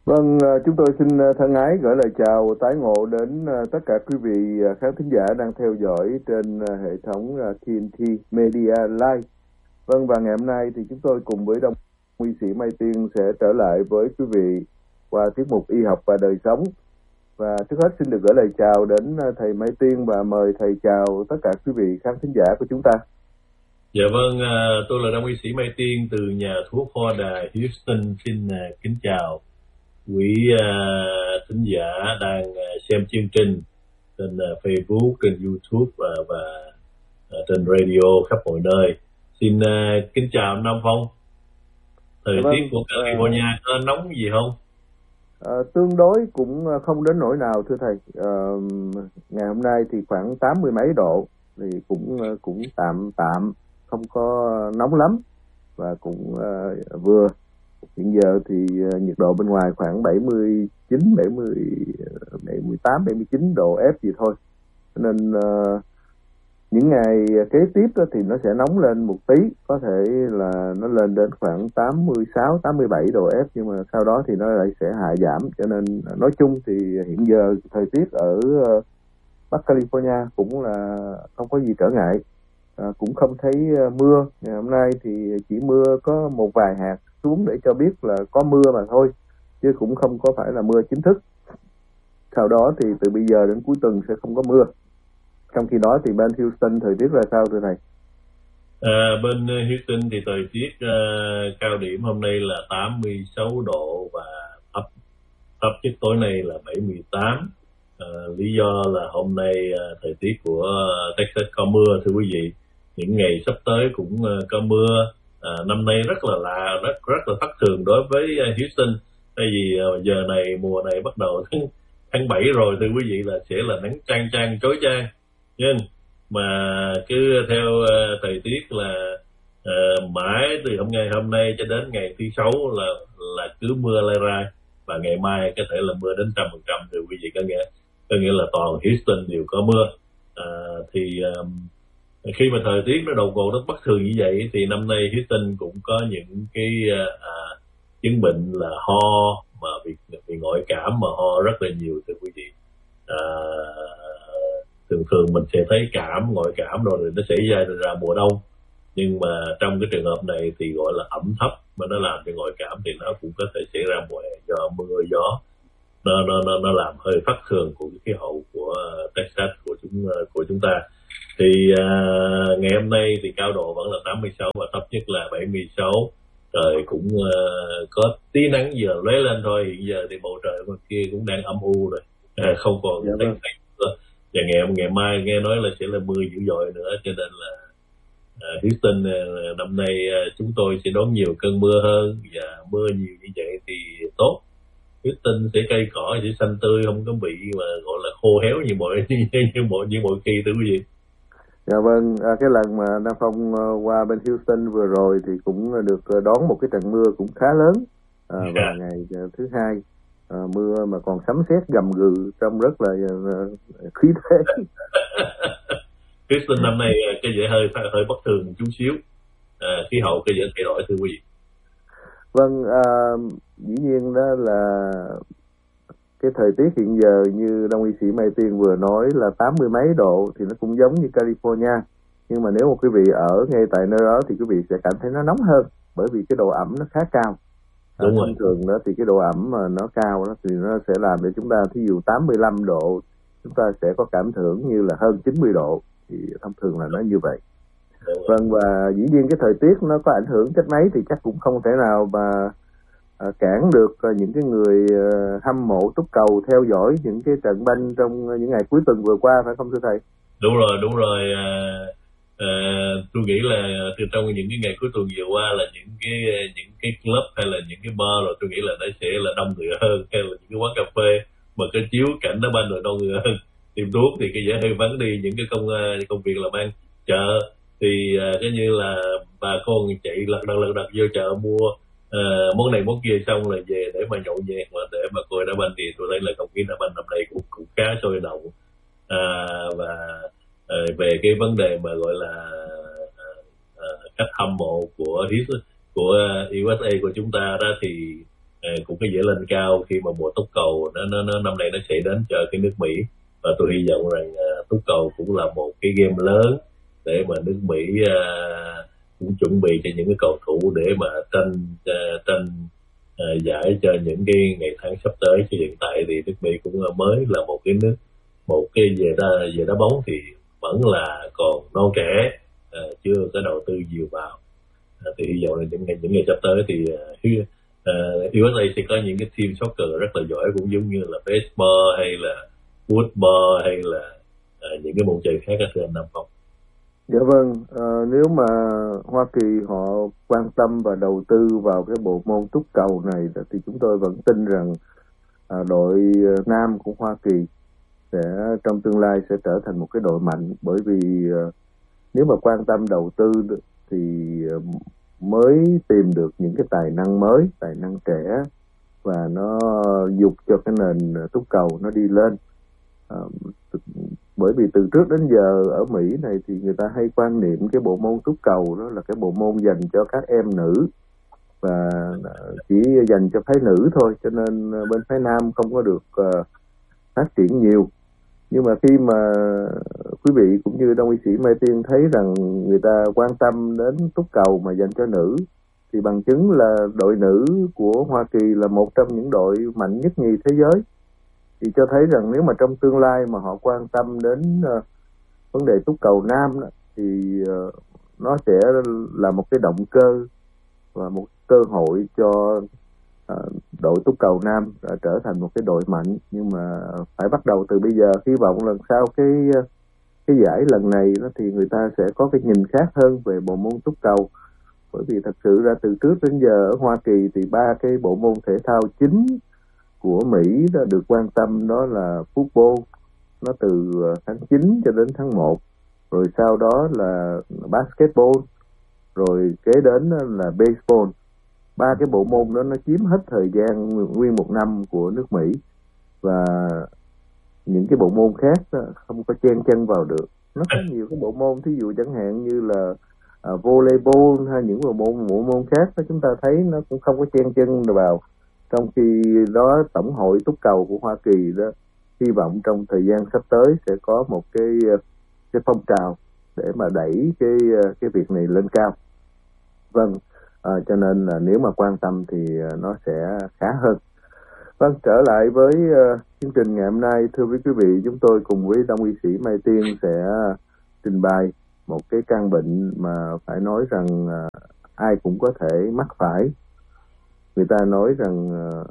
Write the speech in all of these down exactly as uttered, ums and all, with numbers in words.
Vâng, chúng tôi xin thân ái gửi lời chào tái ngộ đến tất cả quý vị khán thính giả đang theo dõi trên hệ thống tê en tê Media Live. Vâng, và ngày hôm nay thì chúng tôi cùng với Đông y sĩ Mai Tiên sẽ trở lại với quý vị qua tiết mục Y học và đời sống. Và trước hết xin được gửi lời chào đến thầy Mai Tiên và mời thầy chào tất cả quý vị khán thính giả của chúng ta. Dạ vâng, tôi là Đông y sĩ Mai Tiên từ nhà thuốc Hoa Đà Houston, xin kính chào quý uh, thính giả đang uh, xem chương trình trên uh, Facebook, trên YouTube và, và uh, trên radio khắp mọi nơi. Xin uh, kính chào Nam Phong. Thời vâng, tiết của California uh, có nóng gì không? Uh, tương đối cũng không đến nỗi nào thưa thầy. Uh, ngày hôm nay thì khoảng tám mươi mấy độ, thì cũng uh, cũng tạm tạm, không có nóng lắm và cũng uh, vừa. Hiện giờ thì uh, nhiệt độ bên ngoài khoảng bảy mươi chín, bảy mươi, bảy mươi tám, bảy mươi chín độ F gì thôi. Nên uh, những ngày kế tiếp đó thì nó sẽ nóng lên một tí, có thể là nó lên đến khoảng tám mươi sáu, tám mươi bảy độ F, nhưng mà sau đó thì nó lại sẽ hạ giảm. Cho nên nói chung thì hiện giờ thời tiết ở uh, Bắc California cũng là không có gì trở ngại, uh, cũng không thấy uh, mưa. Ngày hôm nay thì chỉ mưa có một vài hạt xuống để cho biết là có mưa mà thôi, chứ cũng không có phải là mưa chính thức. Sau đó thì từ bây giờ đến cuối tuần sẽ không có mưa. Trong khi đó thì bên Houston thời tiết ra sao thưa thầy? À, bên Houston thì thời tiết uh, cao điểm hôm nay là tám mươi sáu độ và thấp thấp nhất tối nay là bảy mươi tám. Uh, lý do là hôm nay uh, thời tiết của uh, Texas có mưa thưa quý vị. Những ngày sắp tới cũng uh, có mưa. À, năm nay rất là lạ, rất rất là thất thường đối với Houston. Tại vì uh, giờ này, mùa này bắt đầu tháng, tháng bảy rồi thưa quý vị, là sẽ là nắng chang chang chói chang. Nhưng mà cứ theo uh, thời tiết là uh, mãi từ hôm ngày hôm nay cho đến ngày thứ sáu là là cứ mưa lai rai, và ngày mai có thể là mưa đến trăm phần trăm thưa quý vị. Có nghĩa có nghĩa là toàn Houston đều có mưa. Uh, thì um, khi mà thời tiết nó đầu cồn, nó bất thường như vậy, thì năm nay Houston cũng có những cái à, chứng bệnh là ho, mà bị, bị ngoại cảm mà ho rất là nhiều thưa quý vị. À, thường thường mình sẽ thấy cảm, ngoại cảm rồi nó xảy ra ra mùa đông, nhưng mà trong cái trường hợp này thì gọi là ẩm thấp mà nó làm cho ngoại cảm, thì nó cũng có thể xảy ra mùa hè do mưa gió. Nó nó nó nó làm hơi thất thường của cái khí hậu của Texas của chúng của chúng ta. Thì uh, ngày hôm nay thì cao độ vẫn là tám mươi sáu và thấp nhất là bảy mươi sáu. Trời cũng uh, có tí nắng vừa lóe lên thôi. Hiện giờ thì bầu trời bên kia cũng đang âm u rồi, à, không còn dạ thấy thấy nữa. Và ngày ngày mai nghe nói là sẽ là mưa dữ dội nữa, cho nên là uh, Houston uh, năm nay uh, chúng tôi sẽ đón nhiều cơn mưa hơn, và mưa nhiều như vậy thì tốt. Houston sẽ cây cỏ sẽ xanh tươi, không có bị mà gọi là khô héo như mọi như mọi như mọi khi thưa quý vị. Dạ vâng, à, cái lần mà Nam Phong uh, qua bên Houston vừa rồi thì cũng được uh, đón một cái trận mưa cũng khá lớn, à, yeah. Vào ngày uh, thứ hai, uh, mưa mà còn sấm sét gầm gừ, trông rất là uh, khí thế. Houston năm nay uh, cái dễ hơi hơi bất thường một chút xíu, uh, khí hậu cái dễ thay đổi thưa quý vị. Vâng, uh, dĩ nhiên đó là cái thời tiết hiện giờ như Đông y sĩ Mai Tiên vừa nói là tám mươi mấy độ thì nó cũng giống như California. Nhưng mà nếu một quý vị ở ngay tại nơi đó thì quý vị sẽ cảm thấy nó nóng hơn, bởi vì cái độ ẩm nó khá cao. Đúng à, thông thường đó thì cái độ ẩm mà nó cao đó thì nó sẽ làm để chúng ta, thí dụ tám mươi lăm độ, chúng ta sẽ có cảm tưởng như là hơn chín mươi độ. Thì thông thường là nó như vậy. Vâng, và dĩ nhiên cái thời tiết nó có ảnh hưởng cách mấy thì chắc cũng không thể nào mà À, cản được à, những cái người à, hâm mộ túc cầu theo dõi những cái trận banh trong uh, những ngày cuối tuần vừa qua, phải không thưa thầy? Đúng rồi, đúng rồi. À, à, tôi nghĩ là từ trong những cái ngày cuối tuần vừa qua là những cái những cái club hay là những cái bar rồi, tôi nghĩ là nó sẽ là đông người hơn, hay là những cái quán cà phê mà cái chiếu cảnh đá banh rồi đông người hơn. Tiệm thuốc thì cái dễ hơi vắng đi, những cái công công việc làm ăn, chợ thì à, cái như là bà con chạy lật đật lật đật vô chợ mua Uh, món này món kia xong rồi về để mà nhậu nhẹt mà để mà coi đá banh, thì tôi thấy là không khí đá banh năm nay cũng cũng khá sôi động. Uh, và uh, về cái vấn đề mà gọi là uh, uh, cách hâm mộ của của u ét a của chúng ta đó, thì cũng có dễ lên cao khi mà mùa túc cầu nó, nó, nó năm nay nó sẽ đến cho cái nước Mỹ. Và tôi hy vọng rằng uh, túc cầu cũng là một cái game lớn để mà nước Mỹ uh, cũng chuẩn bị cho những cái cầu thủ để mà tranh uh, tranh uh, giải cho những cái ngày tháng sắp tới. Chứ hiện tại thì nước Mỹ cũng mới là một cái nước, một cái về đá về đá bóng thì vẫn là còn non trẻ, uh, chưa có đầu tư nhiều vào. Uh, thì hy vọng là những ngày những ngày sắp tới thì uh, uh, u ét a sẽ có những cái team soccer rất là giỏi, cũng giống như là baseball hay là football hay là uh, những cái môn chơi khác. Thưa anh Nam Phong. Dạ vâng, à, nếu mà Hoa Kỳ họ quan tâm và đầu tư vào cái bộ môn túc cầu này thì chúng tôi vẫn tin rằng à, đội nam của Hoa Kỳ sẽ trong tương lai sẽ trở thành một cái đội mạnh, bởi vì à, nếu mà quan tâm đầu tư thì mới tìm được những cái tài năng mới, tài năng trẻ, và nó dục cho cái nền túc cầu nó đi lên. À, bởi vì từ trước đến giờ ở Mỹ này thì người ta hay quan niệm cái bộ môn túc cầu đó là cái bộ môn dành cho các em nữ và chỉ dành cho phái nữ thôi, cho nên bên phái nam không có được uh, phát triển nhiều. Nhưng mà khi mà quý vị cũng như Đông Y sĩ Mai Tiên thấy rằng người ta quan tâm đến túc cầu mà dành cho nữ, thì bằng chứng là đội nữ của Hoa Kỳ là một trong những đội mạnh nhất nhì thế giới. Thì cho thấy rằng nếu mà trong tương lai mà họ quan tâm đến uh, vấn đề túc cầu nam đó, thì uh, nó sẽ là một cái động cơ và một cơ hội cho uh, đội túc cầu nam uh, trở thành một cái đội mạnh. Nhưng mà phải bắt đầu từ bây giờ. Hy vọng lần sau cái uh, cái giải lần này đó, thì người ta sẽ có cái nhìn khác hơn về bộ môn túc cầu. Bởi vì thật sự ra từ trước đến giờ ở Hoa Kỳ thì ba cái bộ môn thể thao chính của Mỹ đã được quan tâm, đó là football, nó từ tháng chín cho đến tháng một, rồi sau đó là basketball, rồi kế đến là baseball. Ba cái bộ môn đó nó chiếm hết thời gian nguyên một năm của nước Mỹ, và những cái bộ môn khác đó không có chen chân vào được. Nó có nhiều cái bộ môn, thí dụ chẳng hạn như là uh, volleyball hay những bộ môn bộ môn khác đó, chúng ta thấy nó cũng không có chen chân vào. Trong khi đó tổng hội túc cầu của Hoa Kỳ đó hy vọng trong thời gian sắp tới sẽ có một cái cái phong trào để mà đẩy cái cái việc này lên cao. Vâng, à, cho nên là nếu mà quan tâm thì nó sẽ khá hơn. Vâng, trở lại với uh, chương trình ngày hôm nay, thưa quý quý vị, chúng tôi cùng với Đông Y sĩ Mai Tiên sẽ trình bày một cái căn bệnh mà phải nói rằng uh, ai cũng có thể mắc phải. Người ta nói rằng uh,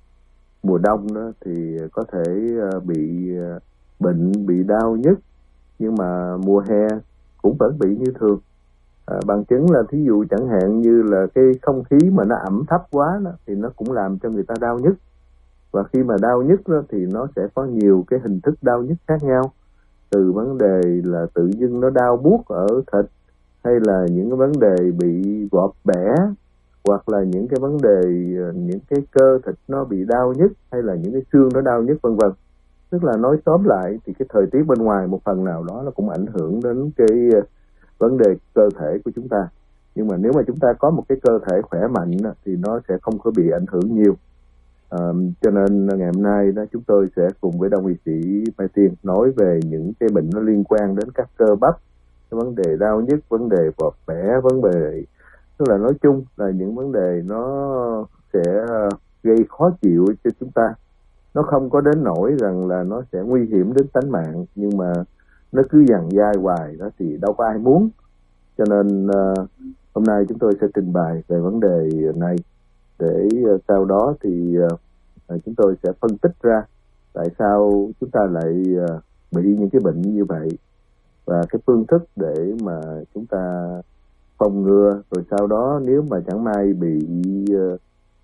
mùa đông đó thì có thể uh, bị uh, bệnh, bị đau nhức, nhưng mà mùa hè cũng vẫn bị như thường. Uh, bằng chứng là thí dụ chẳng hạn như là cái không khí mà nó ẩm thấp quá đó, thì nó cũng làm cho người ta đau nhức. Và khi mà đau nhức đó, thì nó sẽ có nhiều cái hình thức đau nhức khác nhau. Từ vấn đề là tự dưng nó đau buốt ở thịt, hay là những cái vấn đề bị vọt bẻ, hoặc là những cái vấn đề, những cái cơ thịt nó bị đau nhức, hay là những cái xương nó đau nhức, vân vân. Tức là nói tóm lại thì cái thời tiết bên ngoài một phần nào đó nó cũng ảnh hưởng đến cái vấn đề cơ thể của chúng ta. Nhưng mà nếu mà chúng ta có một cái cơ thể khỏe mạnh đó, thì nó sẽ không có bị ảnh hưởng nhiều. À, cho nên ngày hôm nay đó chúng tôi sẽ cùng với Đông Y sĩ Mai Tiên nói về những cái bệnh nó liên quan đến các cơ bắp, cái vấn đề đau nhức, vấn đề vọt bẻ, vấn đề, tức là nói chung là những vấn đề nó sẽ gây khó chịu cho chúng ta. Nó không có đến nỗi rằng là nó sẽ nguy hiểm đến tính mạng, nhưng mà nó cứ dằn dai hoài đó thì đâu có ai muốn. Cho nên uh, hôm nay chúng tôi sẽ trình bày về vấn đề này, để uh, sau đó thì uh, chúng tôi sẽ phân tích ra tại sao chúng ta lại uh, bị những cái bệnh như vậy, và cái phương thức để mà chúng ta phòng ngừa, rồi sau đó nếu mà chẳng may bị uh,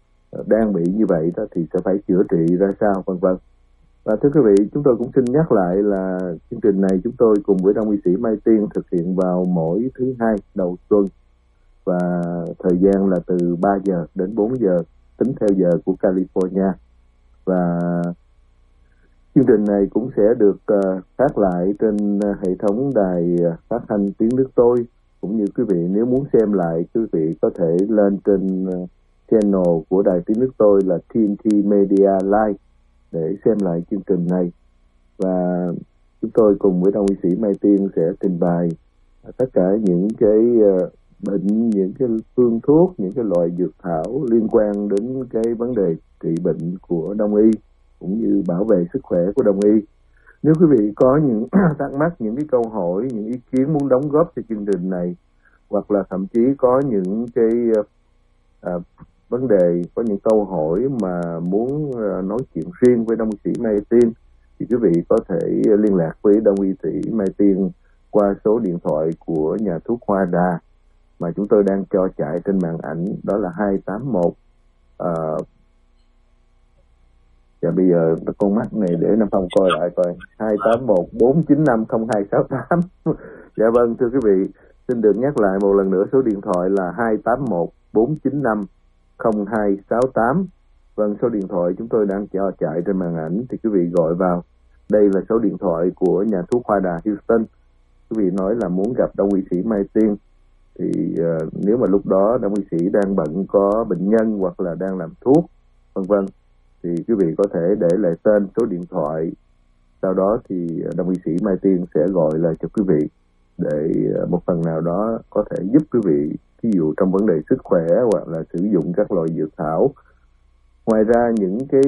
đang bị như vậy đó thì sẽ phải chữa trị ra sao, vân vân. Và thưa quý vị, chúng tôi cũng xin nhắc lại là chương trình này chúng tôi cùng với Đông Y sĩ Mai Tiên thực hiện vào mỗi thứ hai đầu tuần, và thời gian là từ ba giờ đến bốn giờ tính theo giờ của California. Và chương trình này cũng sẽ được uh, phát lại trên uh, hệ thống đài uh, phát thanh tiếng nước tôi. Cũng như quý vị nếu muốn xem lại, quý vị có thể lên trên uh, channel của đài tiếng nước tôi là tê en tê Media Live để xem lại chương trình này. Và chúng tôi cùng với Đông y sĩ Mai Tiên sẽ trình bày tất cả những cái bệnh, những cái phương thuốc, những cái loại dược thảo liên quan đến cái vấn đề trị bệnh của Đông y cũng như bảo vệ sức khỏe của Đông y. Nếu quý vị có những thắc mắc, những cái câu hỏi, những ý kiến muốn đóng góp cho chương trình này, hoặc là thậm chí có những cái à, vấn đề, có những câu hỏi mà muốn à, nói chuyện riêng với Đông y sĩ Mai Tiên, thì quý vị có thể liên lạc với Đông y sĩ Mai Tiên qua số điện thoại của nhà thuốc Hoa Đà mà chúng tôi đang cho chạy trên màn ảnh, đó là hai tám một. À, và bây giờ con mắt này để Nam Phong coi lại coi, hai tám một bốn chín năm không hai sáu tám. Dạ vâng, thưa quý vị, xin được nhắc lại một lần nữa, số điện thoại là hai tám một bốn chín năm không hai sáu tám. Vâng, số điện thoại chúng tôi đang cho chạy trên màn ảnh thì quý vị gọi vào. Đây là số điện thoại của nhà thuốc Hoa Đà Houston. Quý vị nói là muốn gặp Đông y sĩ Mai Tiên, thì uh, nếu mà lúc đó Đông y sĩ đang bận có bệnh nhân hoặc là đang làm thuốc vân vân, thì quý vị có thể để lại tên, số điện thoại, sau đó thì Đông y sĩ Mai Tiên sẽ gọi lại cho quý vị để một phần nào đó có thể giúp quý vị, ví dụ trong vấn đề sức khỏe hoặc là sử dụng các loại dược thảo. Ngoài ra những cái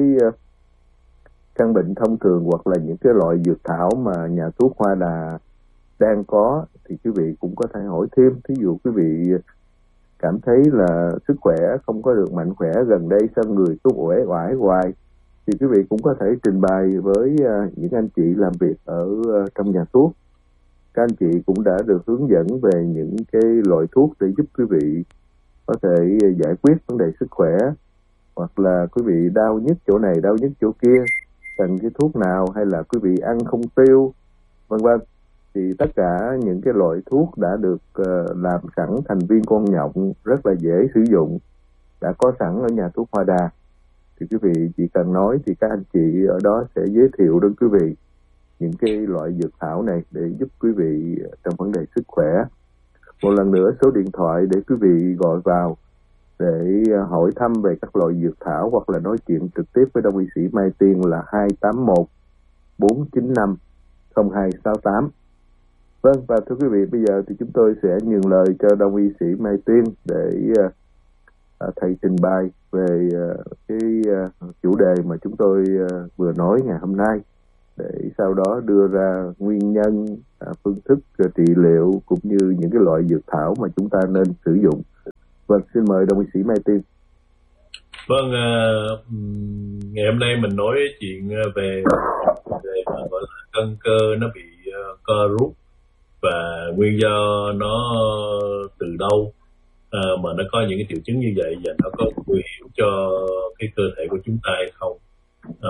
căn bệnh thông thường hoặc là những cái loại dược thảo mà nhà thuốc Hoa Đà đang có thì quý vị cũng có thể hỏi thêm. Thí dụ quý vị cảm thấy là sức khỏe không có được mạnh khỏe, gần đây sao người cứ uể oải hoài, thì quý vị cũng có thể trình bày với những anh chị làm việc ở trong nhà thuốc. Các anh chị cũng đã được hướng dẫn về những cái loại thuốc để giúp quý vị có thể giải quyết vấn đề sức khỏe, hoặc là quý vị đau nhức chỗ này, đau nhức chỗ kia, cần cái thuốc nào, hay là quý vị ăn không tiêu, vân vân. Thì tất cả những cái loại thuốc đã được uh, làm sẵn thành viên con nhộng, rất là dễ sử dụng, đã có sẵn ở nhà thuốc Hoa Đà. Thì quý vị chỉ cần nói thì các anh chị ở đó sẽ giới thiệu đến quý vị những cái loại dược thảo này để giúp quý vị trong vấn đề sức khỏe. Một lần nữa, số điện thoại để quý vị gọi vào để hỏi thăm về các loại dược thảo hoặc là nói chuyện trực tiếp với Đông y sĩ Mai Tiên là hai tám một bốn chín năm không hai sáu tám. Vâng, và thưa quý vị, bây giờ thì chúng tôi sẽ nhường lời cho Đông y sĩ Mai Tiên để uh, thầy trình bày về uh, cái uh, chủ đề mà chúng tôi uh, vừa nói ngày hôm nay, để sau đó đưa ra nguyên nhân, uh, phương thức uh, trị liệu cũng như những cái loại dược thảo mà chúng ta nên sử dụng. Vâng, xin mời Đông y sĩ Mai Tiên. Vâng, uh, ngày hôm nay mình nói chuyện về về gọi là cân cơ nó bị uh, co rút và nguyên do nó từ đâu à, mà nó có những cái triệu chứng như vậy, và nó có nguy hiểm cho cái cơ thể của chúng ta hay không. À,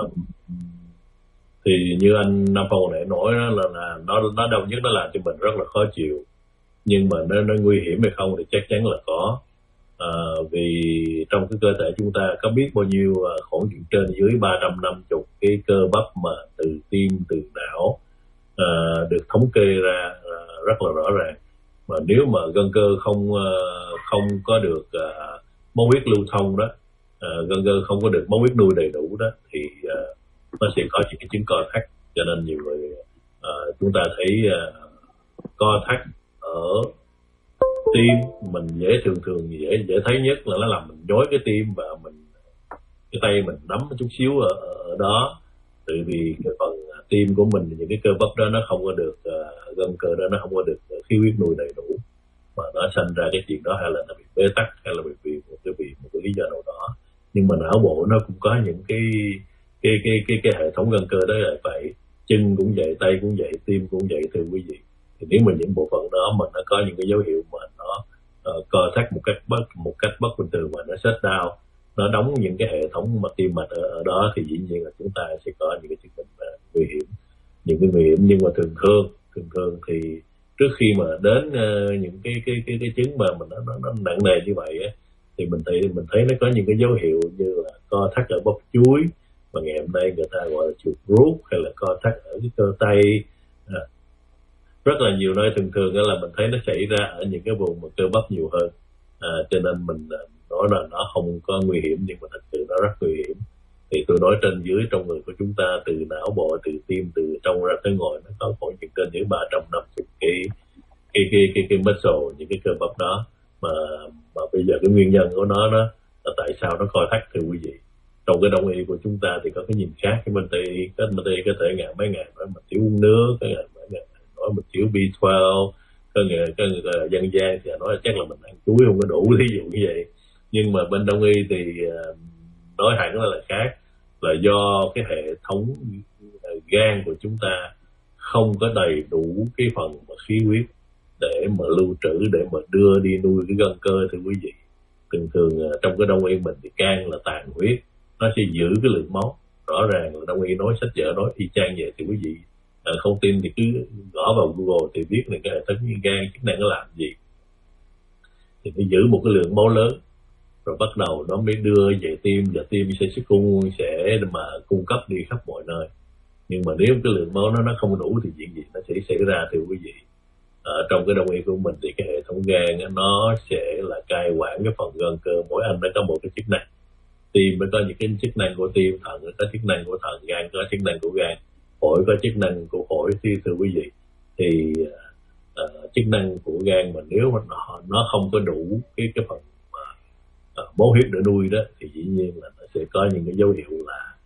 thì như anh Nam Phong này nói đó là, là nó nó đau nhất, nó làm cho mình rất là khó chịu, nhưng mà nó nó nguy hiểm hay không thì chắc chắn là có. À, vì trong cái cơ thể chúng ta có biết bao nhiêu khoảng chuyện trên dưới ba trăm năm mươi cái cơ bắp mà từ tim, từ não à, được thống kê ra à, rất là rõ ràng. Mà nếu mà gân cơ không không có được uh, máu huyết lưu thông đó, uh, gân cơ không có được máu huyết nuôi đầy đủ đó, thì uh, nó sẽ có những cái chứng co thắt. Cho nên nhiều người uh, chúng ta thấy uh, co thắt ở tim mình dễ thường thường dễ dễ thấy nhất là nó làm mình nhói cái tim, và mình cái tay mình nắm chút xíu ở, ở đó, tại vì cái phần tim của mình, những cái cơ bắp đó nó không có được uh, gân cơ đó nó không có được uh, khí huyết nuôi đầy đủ, mà nó sinh ra cái chuyện đó, hay là nó bị bế tắc, hay là bị vì một cái vì một cái lý do nào đó. Nhưng mà não bộ nó cũng có những cái cái cái cái cái hệ thống gân cơ đó là vậy, chân cũng vậy, tay cũng vậy, tim cũng vậy thưa quý vị. Thì nếu mà những bộ phận đó mà nó có những cái dấu hiệu mà nó uh, co thắt một cách bất một cách bất bình thường, mà nó shut down, nó đóng những cái hệ thống mà tim mạch ở, ở đó, thì dĩ nhiên là chúng ta sẽ có những cái chứng bệnh uh, nguy hiểm, những cái nguy hiểm. Nhưng mà thường thường thường thường thì trước khi mà đến uh, những cái cái cái cái chứng mà mình nó, nó, nó nặng nề như vậy á, thì mình thấy mình thấy nó có những cái dấu hiệu như là co thắt ở bắp chuối, mà ngày hôm nay người ta gọi là chuột rút, hay là co thắt ở cái cơ tay. À, rất là nhiều nơi thường thường là mình thấy nó xảy ra ở những cái vùng mà cơ bắp nhiều hơn. À, cho nên mình nói là nó không có nguy hiểm, nhưng mà thật sự nó rất nguy hiểm. Thì tôi nói trên dưới trong người của chúng ta, từ não bộ, từ tim, từ trong ra tới ngoài, nó có khoảng chừng trên dưới ba trăm năm mươi cái cái cái cái cái muscle, những cái cơ bắp đó. Mà mà bây giờ cái nguyên nhân của nó đó là tại sao nó co thắt, thưa quý vị. Trong cái đông y của chúng ta thì có cái nhìn khác. Cái bên tây, cái bên tây có thể ngàn mấy ngàn nói mình thiếu nước, cái ngàn mấy ngàn nói mình thiếu B twelve, cái người cái người dân gian thì nói là chắc là mình ăn chuối không có đủ, ví dụ như vậy. Nhưng mà bên đông y thì nói hẳn là, là khác, là do cái hệ thống gan của chúng ta không có đầy đủ cái phần mà khí huyết để mà lưu trữ, để mà đưa đi nuôi cái gân cơ, thưa quý vị. Thường thường trong cái đông y mình thì gan là tàn huyết, nó sẽ giữ cái lượng máu. Rõ ràng là đông y nói, sách vở nói y chang vậy, thì quý vị à, không tin thì cứ gõ vào Google thì biết là cái hệ thống gan chức năng nó làm gì. Thì phải giữ một cái lượng máu lớn, rồi bắt đầu nó mới đưa về tim, và tim sẽ sẽ cung sẽ mà cung cấp đi khắp mọi nơi. Nhưng mà nếu cái lượng máu nó nó không đủ thì chuyện gì nó sẽ xảy ra, thưa quý vị. Ở trong cái đông y của mình thì cái hệ thống gan nó sẽ là cai quản cái phần gân cơ, mỗi anh nó có một cái chức năng. Tim mới có những cái chức năng của tim, thận có chức năng của thận, gan có chức năng của gan, phổi có chức năng của phổi. Thì thưa quý vị, thì uh, chức năng của gan mà nếu mà nó, nó không có đủ cái cái phần uh, máu huyết để nuôi đó, thì dĩ nhiên là nó sẽ có những cái dấu hiệu là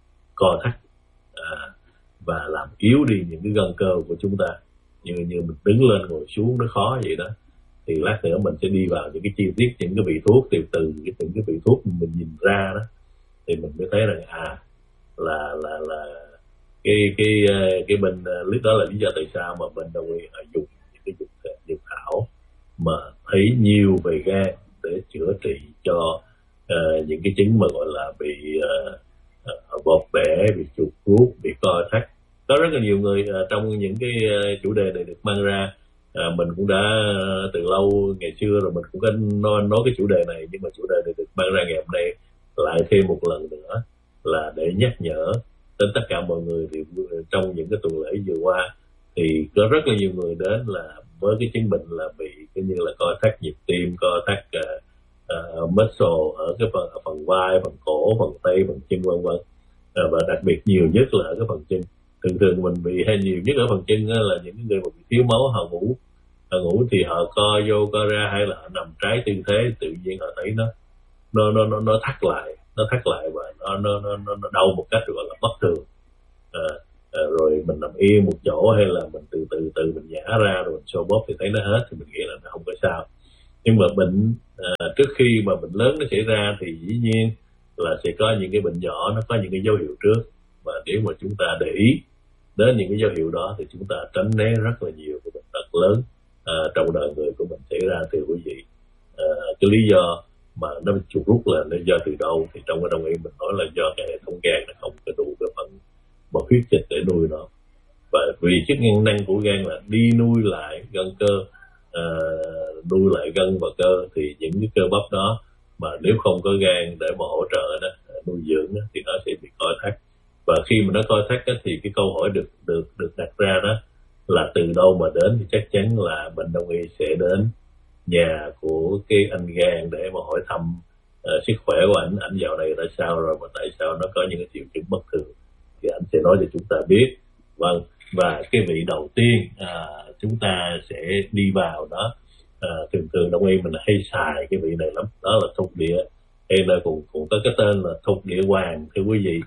co thắt uh, và làm yếu đi những cái gân cơ của chúng ta. Như như mình đứng lên ngồi xuống nó khó vậy đó. Thì lát nữa mình sẽ đi vào những cái chi tiết, những cái vị thuốc, từ từ những cái vị thuốc mình nhìn ra đó, thì mình mới thấy rằng à là là là cái cái cái bên lúc đó là lý do tại sao mà bên đông y họ dùng những cái dược dược thảo mà thấy nhiều về gan để chữa trị cho uh, những cái chứng mà gọi là bị uh, uh, bọt bẻ, bị chuột rút, bị co thắt. Có rất là nhiều người uh, trong những cái uh, chủ đề này được mang ra. À, mình cũng đã từ lâu ngày xưa rồi mình cũng có nói, nói cái chủ đề này, nhưng mà chủ đề này được mang ra ngày hôm nay lại thêm một lần nữa là để nhắc nhở đến tất cả mọi người. Thì trong những cái tuần lễ vừa qua thì có rất là nhiều người đến là với cái chứng bệnh là bị cái như là co thắt nhịp tim, co thắt uh, uh, muscle ở cái phần ở phần vai, phần cổ, phần tay, phần chân, vân vân. Uh, và đặc biệt nhiều nhất là ở cái phần chân. Thường thường mình bị hay nhiều nhất ở phần chân là những người mà bị thiếu máu, họ ngủ họ ngủ thì họ co vô co ra, hay là họ nằm trái tư thế, tự nhiên họ thấy nó nó nó nó, nó thắt lại, nó thắt lại và nó nó nó nó đau một cách gọi là bất thường. À, à, rồi mình nằm yên một chỗ, hay là mình từ từ từ mình nhả ra rồi mình xoa bóp thì thấy nó hết, thì mình nghĩ là nó không có sao. Nhưng mà bệnh à, trước khi mà bệnh lớn nó xảy ra thì dĩ nhiên là sẽ có những cái bệnh nhỏ, nó có những cái dấu hiệu trước, và nếu mà chúng ta để ý đến những cái dấu hiệu đó thì chúng ta tránh né rất là nhiều cái bệnh tật lớn à, trong đời người của mình xảy ra, thưa quý vị. À, cái lý do mà nó chuột rút là nó do từ đâu, thì trong cái đông y mình nói là do cái hệ thống gan nó không có đủ cái phần mà huyết dịch để nuôi nó. Và vì chức năng của gan là đi nuôi lại gân cơ, à, nuôi lại gân và cơ, thì những cái cơ bắp đó mà nếu không có gan để mà hỗ trợ đó, nuôi dưỡng đó, thì nó sẽ bị co thắt. Và khi mà nó co thắt đó, thì cái câu hỏi được được được đặt ra đó là từ đâu mà đến, thì chắc chắn là bệnh đông y sẽ đến nhà của cái anh gan để mà hỏi thăm uh, sức khỏe của ảnh, ảnh dạo này ra sao rồi, mà tại sao nó có những cái triệu chứng bất thường, thì ảnh sẽ nói cho chúng ta biết. Vâng, và cái vị đầu tiên uh, chúng ta sẽ đi vào đó, uh, thường thường đông y mình hay xài cái vị này lắm, đó là thục địa, hay là cũng cũng có cái tên là thục địa hoàng, thưa quý vị.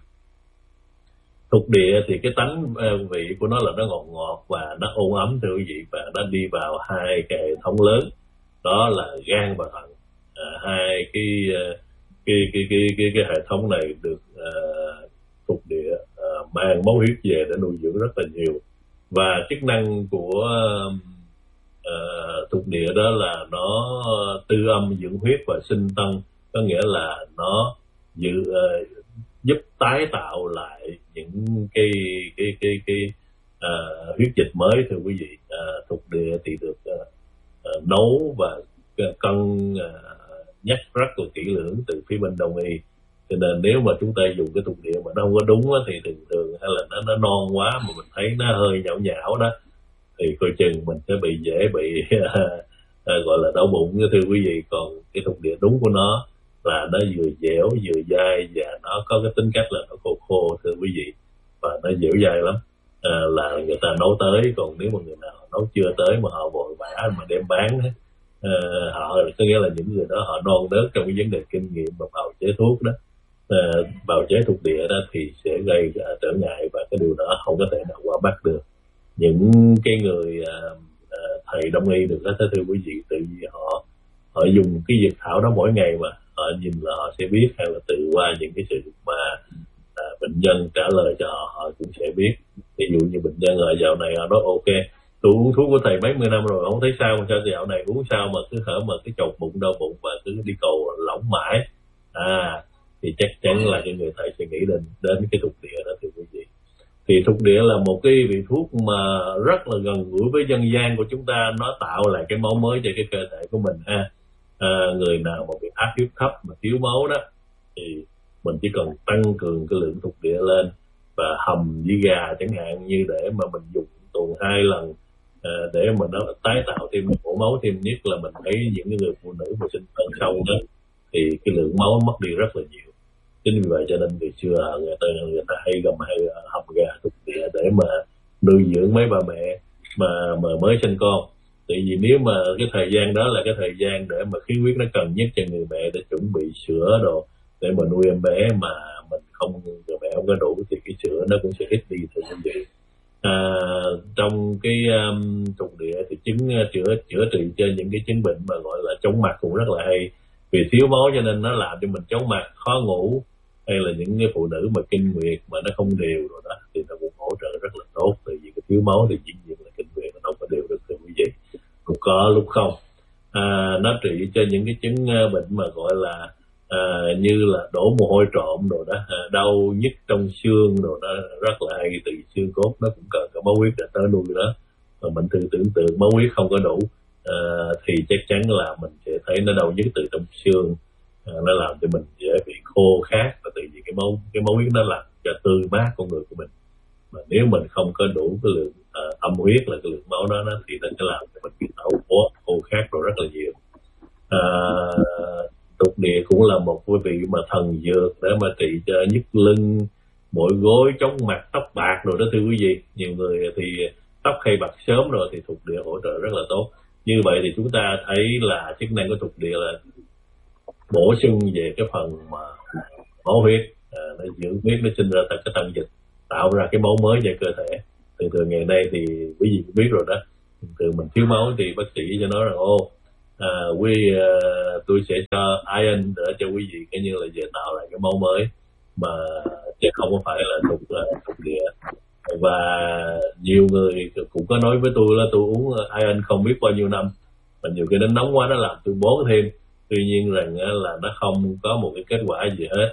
Thục địa thì cái tánh uh, vị của nó là nó ngọt ngọt và nó ôn ấm, thưa quý vị, và nó đi vào hai cái hệ thống lớn, đó là gan và thận. À, hai cái, uh, cái, cái cái cái cái hệ thống này được uh, thục địa uh, mang máu huyết về để nuôi dưỡng rất là nhiều. Và chức năng của uh, thục địa đó là nó tư âm dưỡng huyết và sinh tân, có nghĩa là nó giữ uh, giúp tái tạo lại những cái cái cái cái uh, huyết dịch mới, thưa quý vị. Uh, thục địa thì được uh, uh, nấu và cân uh, nhắc rất là kỹ lưỡng từ phía bên đông y, cho nên nếu mà chúng ta dùng cái thục địa mà nó không có đúng á, thì thường thường hay là nó nó non quá mà mình thấy nó hơi nhão nhão đó, thì coi chừng mình sẽ bị dễ bị uh, à, gọi là đau bụng thưa quý vị. Còn cái thuộc địa đúng của nó là nó vừa dẻo vừa dai và nó có cái tính cách là nó khô khô thưa quý vị, và nó dẻo dai lắm, à, là người ta nấu tới. Còn nếu mà người nào nấu chưa tới mà họ vội vã mà đem bán, à, họ có nghĩa là những người đó họ non nớt trong cái vấn đề kinh nghiệm và bào chế thuốc đó, à, bào chế thuộc địa đó thì sẽ gây uh, trở ngại, và cái điều đó không có thể nào qua bắt được những cái người uh, uh, thầy đông y được đó thưa quý vị. Tự vì họ họ dùng cái dược thảo đó mỗi ngày mà họ nhìn là họ sẽ biết, hay là tự qua những cái sự mà à, bệnh nhân trả lời cho họ họ cũng sẽ biết. Ví dụ như bệnh nhân ở dạo này họ nói ok, tôi uống thuốc của thầy mấy mươi năm rồi không thấy sao, mà sao dạo này uống sao mà cứ hở mà cái chột bụng đau bụng và cứ đi cầu lỏng mãi, à thì chắc chắn là cái người thầy sẽ nghĩ đến đến cái thuộc địa đó thưa quý vị. Thì thuộc địa là một cái vị thuốc mà rất là gần gũi với dân gian của chúng ta, nó tạo lại cái máu mới cho cái cơ thể của mình ha. À, người nào mà bị áp huyết thấp mà thiếu máu đó thì mình chỉ cần tăng cường cái lượng thuộc địa lên và hầm với gà chẳng hạn, như để mà mình dùng tuần hai lần, à, để mà nó tái tạo thêm mỡ máu thêm. Nhất là mình thấy những người phụ nữ mà sinh con sâu đó thì cái lượng máu mất đi rất là nhiều. Chính vì vậy cho nên người xưa người ta người ta hay gầm hay hầm gà thuộc địa để mà nuôi dưỡng mấy bà mẹ mà mà mới sinh con. Tại vì nếu mà cái thời gian đó là cái thời gian để mà khí huyết nó cần nhất cho người mẹ để chuẩn bị sữa đồ để mà nuôi em bé, mà mình không, người mẹ không có đủ thì cái sữa nó cũng sẽ ít đi thưa quý vị. À, trong cái um, thuộc địa thì chứng uh, chữa chữa trị cho những cái chứng bệnh mà gọi là chóng mặt cũng rất là hay. Vì thiếu máu cho nên nó làm cho mình chóng mặt, khó ngủ, hay là những cái phụ nữ mà kinh nguyệt mà nó không đều rồi đó thì nó cũng hỗ trợ rất là tốt. Tại vì cái thiếu máu thì dĩ nhiên là kinh nguyệt nó không có đều được thưa quý vị, cũng có lúc không. À, nó trị cho những cái chứng uh, bệnh mà gọi là à, như là đổ mồ hôi trộm rồi đó, à, đau nhức trong xương rồi đó rất là hay. Từ xương cốt nó cũng cần có máu huyết để tới nuôi đó, mà mình thử tưởng tượng máu huyết không có đủ à, thì chắc chắn là mình sẽ thấy nó đau nhức từ trong xương, à, nó làm cho mình dễ bị khô khát, và từ vì cái máu cái máu huyết nó làm cho tươi mát con người của mình. Mà nếu mình không có đủ cái lượng à, âm huyết là cái lượng máu đó, đó thì nó sẽ làm cho mình bị đau khô khô khát rồi rất là nhiều. À, thuộc địa cũng là một quý vị mà thần dược để mà trị cho nhức lưng, mỏi gối, chóng mặt, tóc bạc rồi đó thưa quý vị. Nhiều người thì tóc hay bạc sớm rồi thì thuộc địa hỗ trợ rất là tốt. Như vậy thì chúng ta thấy là chức năng của thuộc địa là bổ sung về cái phần mà máu huyết, à, nó dưỡng huyết, nó sinh ra tại cái tăng dịch, tạo ra cái máu mới cho cơ thể. Thường thường ngày nay thì quý vị cũng biết rồi đó, thường mình thiếu máu thì bác sĩ cho nói rằng ô à, quý uh, tôi sẽ cho iron để cho quý vị cái như là về tạo lại cái máu mới, mà chứ không có phải là thuộc uh, thuộc địa. Và nhiều người cũng có nói với tôi là tôi uống iron không biết bao nhiêu năm, mà nhiều khi nó nóng quá nó làm tôi bón thêm. Tuy nhiên rằng là nó không có một cái kết quả gì hết.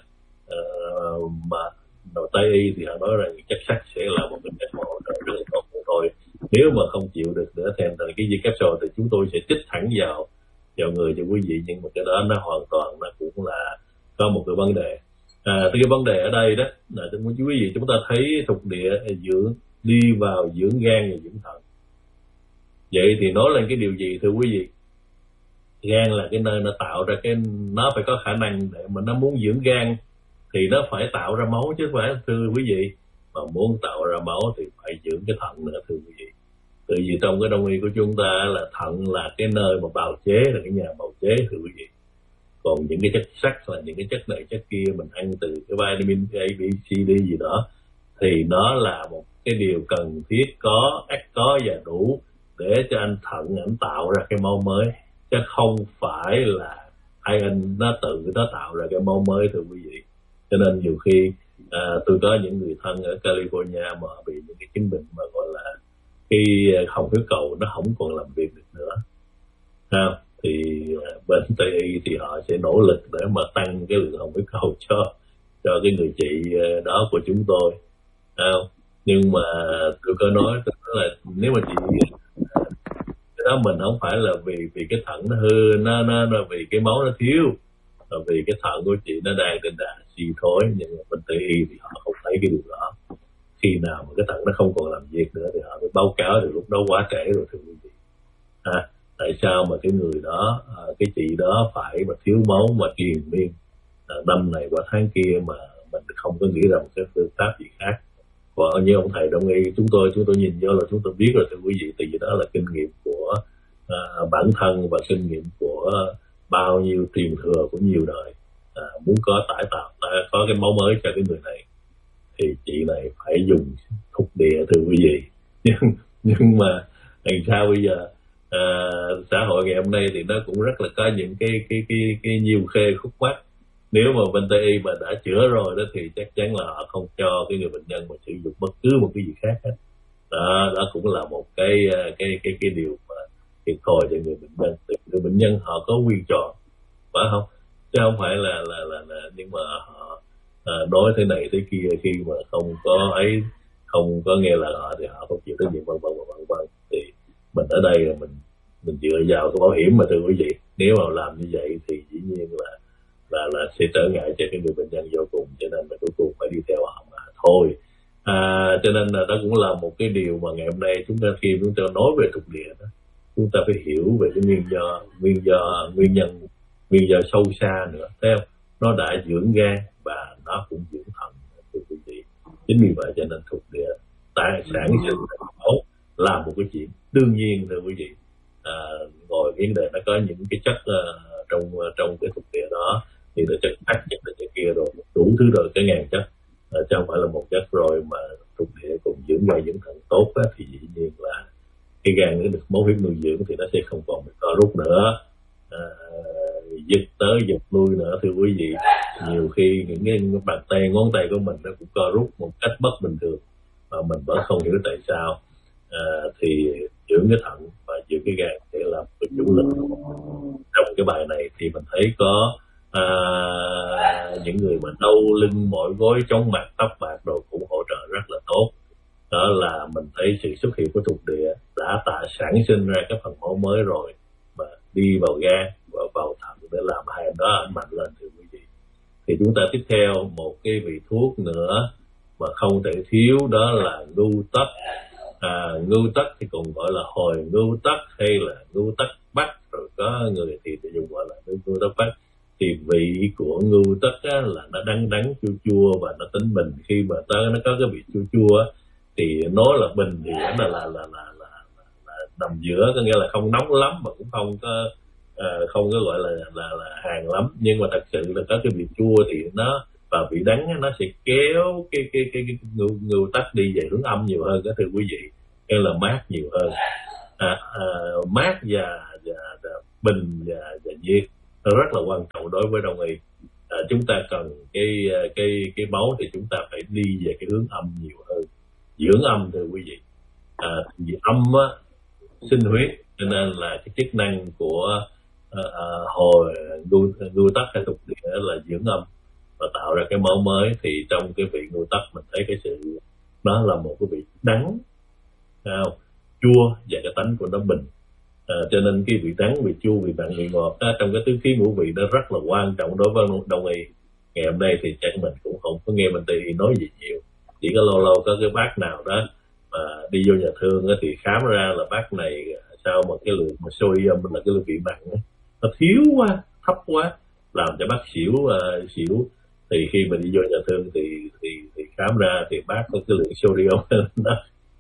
Uh, mà đầu Tây y thì họ nói rằng chất sắt sẽ là một cái chất hỗ trợ rất là tốt thôi. Nếu mà không chịu được nữa thêm thành cái gì capsule thì chúng tôi sẽ chích thẳng vào vào người cho quý vị, nhưng mà cái đó nó hoàn toàn nó cũng là có một cái vấn đề. À, cái vấn đề ở đây đó là quý vị chúng ta thấy thuộc địa dưỡng đi vào dưỡng gan và dưỡng thận. Vậy thì nói lên cái điều gì thưa quý vị? Gan là cái nơi nó tạo ra cái, nó phải có khả năng để mà nó muốn dưỡng gan thì nó phải tạo ra máu chứ phải thưa quý vị. Mà muốn tạo ra máu thì phải dưỡng cái thận nữa thưa quý vị. Tại vì trong cái đông y của chúng ta là thận là cái nơi mà bào chế, là cái nhà bào chế thưa quý vị. Còn những cái chất sắt là những cái chất này chất kia mình ăn từ cái vitamin A, B, C, D gì đó thì nó là một cái điều cần thiết, có, ắt có và đủ để cho anh thận anh tạo ra cái máu mới, chứ không phải là ai anh nó tự nó tạo ra cái máu mới thưa quý vị. Cho nên nhiều khi à, tôi có những người thân ở California mà bị những cái chứng bệnh mà gọi là khi hồng huyết cầu nó không còn làm việc được nữa ha, thì bên Tây y thì họ sẽ nỗ lực để mà tăng cái lượng hồng huyết cầu cho cho cái người chị đó của chúng tôi ha. Nhưng mà tôi có nói, tôi nói là nếu mà chị cái đó mình không phải là vì vì cái thận nó hư, nó nó, nó vì cái máu nó thiếu, là vì cái thận của chị nó đang trên đà suy thoái. Nhưng mà bên Tây y thì họ không thấy cái điều đó. Khi nào mà cái thận nó không còn làm việc nữa thì họ mới báo cáo, được lúc đó quá trễ rồi thưa quý vị. À, tại sao mà cái người đó, à, cái chị đó phải mà thiếu máu mà triền miên à, năm này qua tháng kia mà mình không có nghĩ rằng cái phương pháp gì khác. Còn như ông thầy đông y chúng tôi chúng tôi nhìn vô là chúng tôi biết rồi thưa quý vị, tại vì đó là kinh nghiệm của à, bản thân và kinh nghiệm của bao nhiêu truyền thừa của nhiều đời. À, muốn có tải tạo có cái máu mới cho cái người này thì chị này phải dùng thục địa thưa quý vị. nhưng nhưng mà làm sao bây giờ à, xã hội ngày hôm nay thì nó cũng rất là có những cái cái cái cái nhiều khê khúc mắc. Nếu mà bên Tây y mà đã chữa rồi đó thì chắc chắn là họ không cho cái người bệnh nhân mà sử dụng bất cứ một cái gì khác hết. Đó, đó cũng là một cái cái cái cái điều mà thiệt thòi cho người bệnh nhân. Người bệnh nhân họ có quyền chọn, phải không? Chứ không phải là là là, là nhưng mà họ à, nói thế này thế kia khi mà không có ấy, không có nghe lời họ thì họ không chịu trách nhiệm vân vân vân vân. Thì mình ở đây là mình mình dựa vào cái bảo hiểm mà thưa quý vị. Nếu mà làm như vậy thì dĩ nhiên là là là sẽ trở ngại cho cái người bệnh nhân vô cùng, cho nên là cuối cùng phải đi theo họ mà thôi. À, cho nên là đó cũng là một cái điều mà ngày hôm nay chúng ta khi chúng ta nói về thuộc địa đó, chúng ta phải hiểu về cái nguyên do nguyên do nguyên nhân nguyên do sâu xa nữa, thấy không? Nó đã dưỡng gan và nó cũng dưỡng thận thưa quý vị. Chính vì vậy cho nên thuộc địa tại sản sinh máu là một cái chuyện đương nhiên thưa quý vị. À, ngồi vấn đề nó có những cái chất uh, trong uh, trong cái thuộc địa đó thì là chất ác, chất là chất kia rồi đủ thứ rồi, cái ngàn chất à, chứ không phải là một chất rồi mà thuộc địa cùng dưỡng gan dưỡng thận tốt á, thì dĩ nhiên là cái gan nó được máu huyết nuôi dưỡng thì nó sẽ không còn bị co rút nữa, à, giật tới giật lui nữa thưa quý vị. Nhiều khi những cái bàn tay ngón tay của mình nó cũng co rút một cách bất bình thường mà mình vẫn không hiểu tại sao. À, thì dưỡng cái thận và dưỡng cái gan để làm cái chủ lực. Trong cái bài này thì mình thấy có à, những người mà đau lưng mỏi gối chóng mặt tóc bạc đồ cũng hỗ trợ rất là tốt. Đó là mình thấy sự xuất hiện của thuộc địa đã tạo sản sinh ra cái phần máu mới rồi mà đi vào gan và vào thận để làm hai đó mạnh lên thưa quý vị. Thì chúng ta tiếp theo một cái vị thuốc nữa mà không thể thiếu, đó là ngưu tất. À, ngưu tất thì còn gọi là hồi ngưu tất hay là ngưu tất bách, rồi có người thì dùng gọi là ngưu tất bách. Thì vị của ngưu tất á, là nó đắng đắng chua chua và nó tính bình. Khi mà tới nó có cái vị chua chua á, thì nói là bình thì nó là là là là, là, là, là nằm giữa, có nghĩa là không nóng lắm mà cũng không có uh, không có gọi là là là hàng lắm, nhưng mà thật sự là có cái vị chua thì nó và vị đắng nó sẽ kéo cái cái cái, cái ngưu, ngưu tất đi về hướng âm nhiều hơn đó thưa quý vị, hay là mát nhiều hơn. À, à, mát và, và, và bình và, và nhiệt nó rất là quan trọng đối với đông y. À, chúng ta cần cái cái cái máu thì chúng ta phải đi về cái hướng âm nhiều hơn, dưỡng âm thưa quý vị. À, vì âm á, sinh huyết, cho nên là cái chức năng của à, à, hồi ngưu, ngưu tất hay thuộc địa là dưỡng âm và tạo ra cái máu mới. Thì trong cái vị ngưu tất mình thấy cái sự nó là một cái vị đắng, không? Chua và cái tánh của nó bình. À, cho nên cái vị đắng, vị chua, vị mặn, vị ngọt đó, trong cái tứ khí ngũ vị nó rất là quan trọng đối với đông y. Ngày hôm nay thì chắc mình cũng không có nghe mình Tây y nói gì nhiều, chỉ có lâu lâu có cái bác nào đó mà đi vô nhà thương thì khám ra là bác này sao mà cái lượng mà sodium là cái lượng vị mặn nó thiếu quá, thấp quá, làm cho bác xỉu uh, xỉu. Thì khi mà đi vô nhà thương thì thì thì khám ra thì bác có cái lượng sodium nó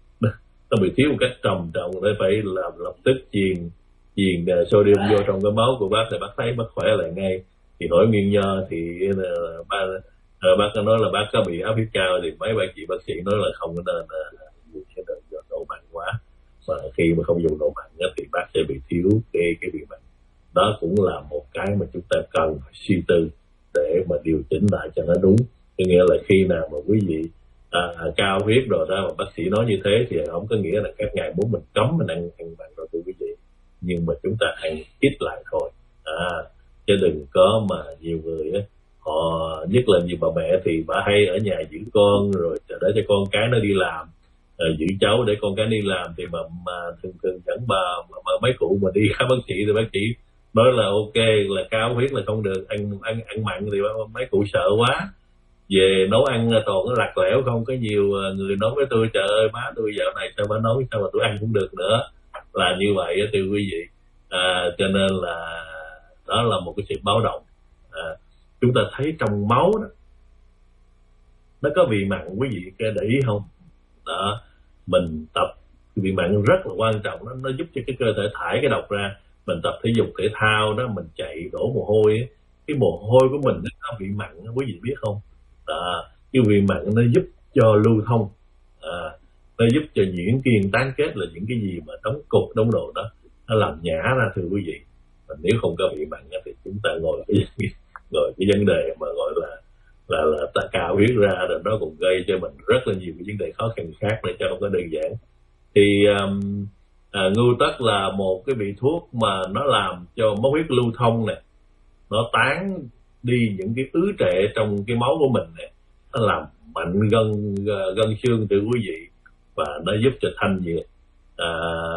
nó bị thiếu một cách trầm trọng, để phải làm lập tức truyền truyền sodium vô trong cái máu của bác thì bác thấy bác khỏe lại ngay. Thì hỏi nguyên do thì uh, ba, uh, bác nói là bác có bị áp huyết cao, thì mấy bác chị bác sĩ nói là không có nên dùng uh, độ mặn quá, mà khi mà không dùng độ mặn thì bác sẽ bị thiếu cái cái vị mặn. Đó cũng là một cái mà chúng ta cần phải suy tư để mà điều chỉnh lại cho nó đúng. Có nghĩa là khi nào mà quý vị à, cao huyết rồi đó mà bác sĩ nói như thế thì không có nghĩa là các ngài muốn mình cấm mình ăn ăn mặn rồi thưa quý vị, nhưng mà chúng ta ăn ít lại thôi. À, chứ đừng có mà nhiều người á, họ nhất là nhiều bà mẹ thì bà hay ở nhà giữ con rồi để cho con cái nó đi làm, rồi giữ cháu để con cái đi làm, thì mà, mà thường thường chẳng bà, bà, bà mấy cụ mà đi khám bác sĩ thì bác sĩ nói là ok là cao huyết là không được ăn ăn ăn mặn, thì mấy cụ sợ quá, về nấu ăn toàn nó lặt lẽo không. Có nhiều người nói với tôi trời ơi má tôi dạo này sao bà nói sao mà tôi ăn cũng được nữa, là như vậy á thưa quý vị. à, cho nên là đó là một cái sự báo động. À, chúng ta thấy trong máu đó nó có vị mặn, quý vị có để ý không? Đó, mình tập vị mặn rất là quan trọng, nó nó giúp cho cái cơ thể thải cái độc ra. Mình tập thể dục thể thao đó, mình chạy đổ mồ hôi ấy, cái mồ hôi của mình nó có vị mặn, quý vị biết không? Đó, cái vị mặn nó giúp cho lưu thông, à, nó giúp cho nhuyễn kiên tán kết, là những cái gì mà đóng cục đóng đồ đó nó làm nhả ra, thưa quý vị. Và nếu không có vị mặn thì chúng ta ngồi cái ngồi cái vấn đề mà gọi là là là ta cao huyết ra, rồi nó cũng gây cho mình rất là nhiều cái vấn đề khó khăn khác, để cho không có đơn giản. Thì um, à, ngưu tất là một cái vị thuốc mà nó làm cho máu huyết lưu thông này, nó tán đi những cái ứ trệ trong cái máu của mình này, nó làm mạnh gân gân xương, thưa quý vị, và nó giúp cho thanh nhiệt, à,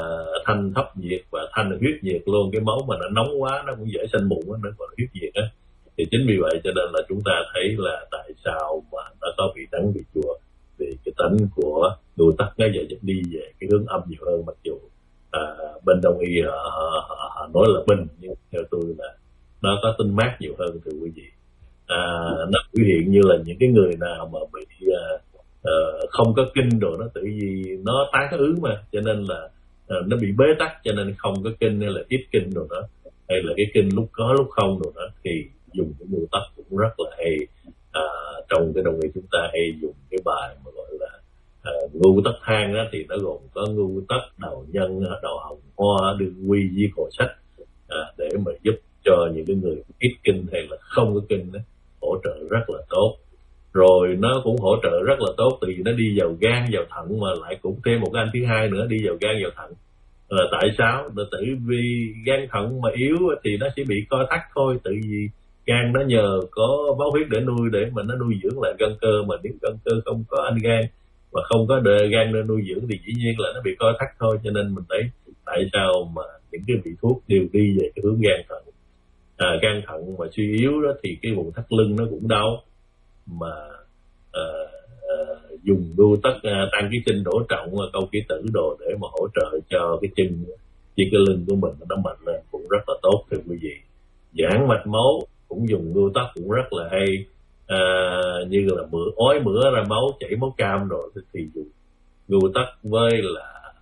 thanh thấp nhiệt và thanh huyết nhiệt luôn. Cái máu mà nó nóng quá nó cũng dễ sanh mụn, nó còn huyết nhiệt á. Thì chính vì vậy cho nên là chúng ta thấy là tại sao mà nó có vị đắng vị chua, vì cái tánh của ngưu tất nó giờ đi về cái hướng âm nhiều hơn. Mặc dù à, bên đông y họ, họ, họ nói là bình, nhưng theo tôi là nó có tính mát nhiều hơn, thưa quý vị. À, nó biểu hiện như là những cái người nào mà bị à, à, không có kinh đồ, nó tự vì nó tán ứ mà, cho nên là à, nó bị bế tắc, cho nên không có kinh hay là ít kinh đồ đó, hay là cái kinh lúc có lúc không đồ đó, thì dùng cái ngưu tất cũng rất là hay. À, trong cái đồng y chúng ta hay dùng cái bài mà gọi là à, ngưu tất thang đó, thì nó gồm có ngưu tất, đào nhân, đào hồng hoa, đương quy, di cồ sách, à, để mà giúp cho những cái người ít kinh hay là không có kinh đó, hỗ trợ rất là tốt. Rồi nó cũng hỗ trợ rất là tốt vì nó đi vào gan vào thận, mà lại cũng thêm một cái anh thứ hai nữa, đi vào gan vào thận. Là tại sao? Là tự vì gan thận mà yếu thì nó sẽ bị co thắt thôi, tự vì gan nó nhờ có máu huyết để nuôi, để mà nó nuôi dưỡng lại gân cơ, mà nếu gân cơ không có anh gan mà không có đợi gan để nuôi dưỡng thì dĩ nhiên là nó bị co thắt thôi. Cho nên mình thấy tại sao mà những cái vị thuốc đều đi về cái hướng gan thận. À, gan thận mà suy yếu đó thì cái vùng thắt lưng nó cũng đau, mà à, à, dùng ngưu tất à, tăng cái tinh đổ trọng, câu ký tử đồ để mà hỗ trợ cho cái chân chỉ cái lưng của mình nó mạnh lên cũng rất là tốt, thưa quý vị. Giãn mạch máu cũng dùng ngưu tất cũng rất là hay, à, như là mửa ói mửa ra máu, chảy máu cam rồi thì dùng ngưu tất với là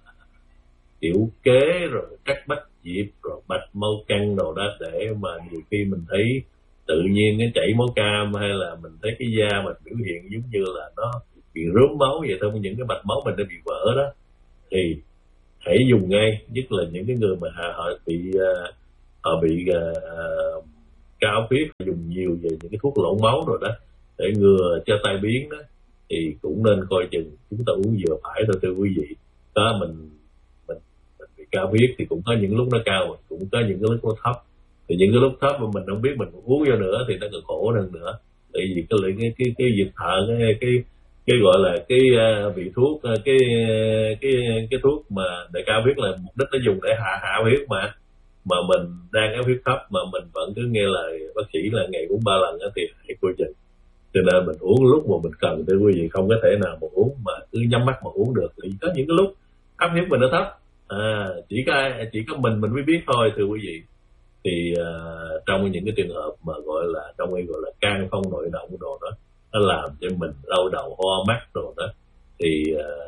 tiểu kế, rồi cắt bách diệp, rồi bạch mau căng đồ đó, để mà nhiều khi mình thấy tự nhiên cái chảy máu cam, hay là mình thấy cái da mình biểu hiện giống như là nó bị rớm máu vậy thôi, những cái mạch máu mình đã bị vỡ đó, thì hãy dùng ngay. Nhất là những cái người mà họ bị uh, họ bị uh, cao huyết, dùng nhiều về những cái thuốc lộn máu rồi đó để ngừa cho tai biến đó, thì cũng nên coi chừng chúng ta uống vừa phải thôi, thưa quý vị. Đó, mình mình, mình bị cao huyết thì cũng có những lúc nó cao, cũng có những cái lúc nó thấp. Thì những cái lúc thấp mà mình không biết mình uống vô nữa thì nó còn khổ hơn nữa. Tại vì cái cái cái cái, cái dịch thở cái cái cái gọi là cái uh, vị thuốc uh, cái cái cái thuốc mà để cao huyết là mục đích nó dùng để hạ hạ huyết mà mà mình đang có huyết thấp mà mình vẫn cứ nghe lời bác sĩ là ngày uống ba lần đó, thì hãy coi chừng. Cho nên mình uống lúc mà mình cần, thưa quý vị, không có thể nào mà uống mà cứ nhắm mắt mà uống được. Thì có những cái lúc áp huyết mình nó thấp, à, chỉ có chỉ có mình mình mới biết thôi, thưa quý vị. Thì uh, trong những cái trường hợp mà gọi là trong cái gọi là can phong nội động đồ đó, nó làm cho mình đau đầu hoa mắt đồ đó, thì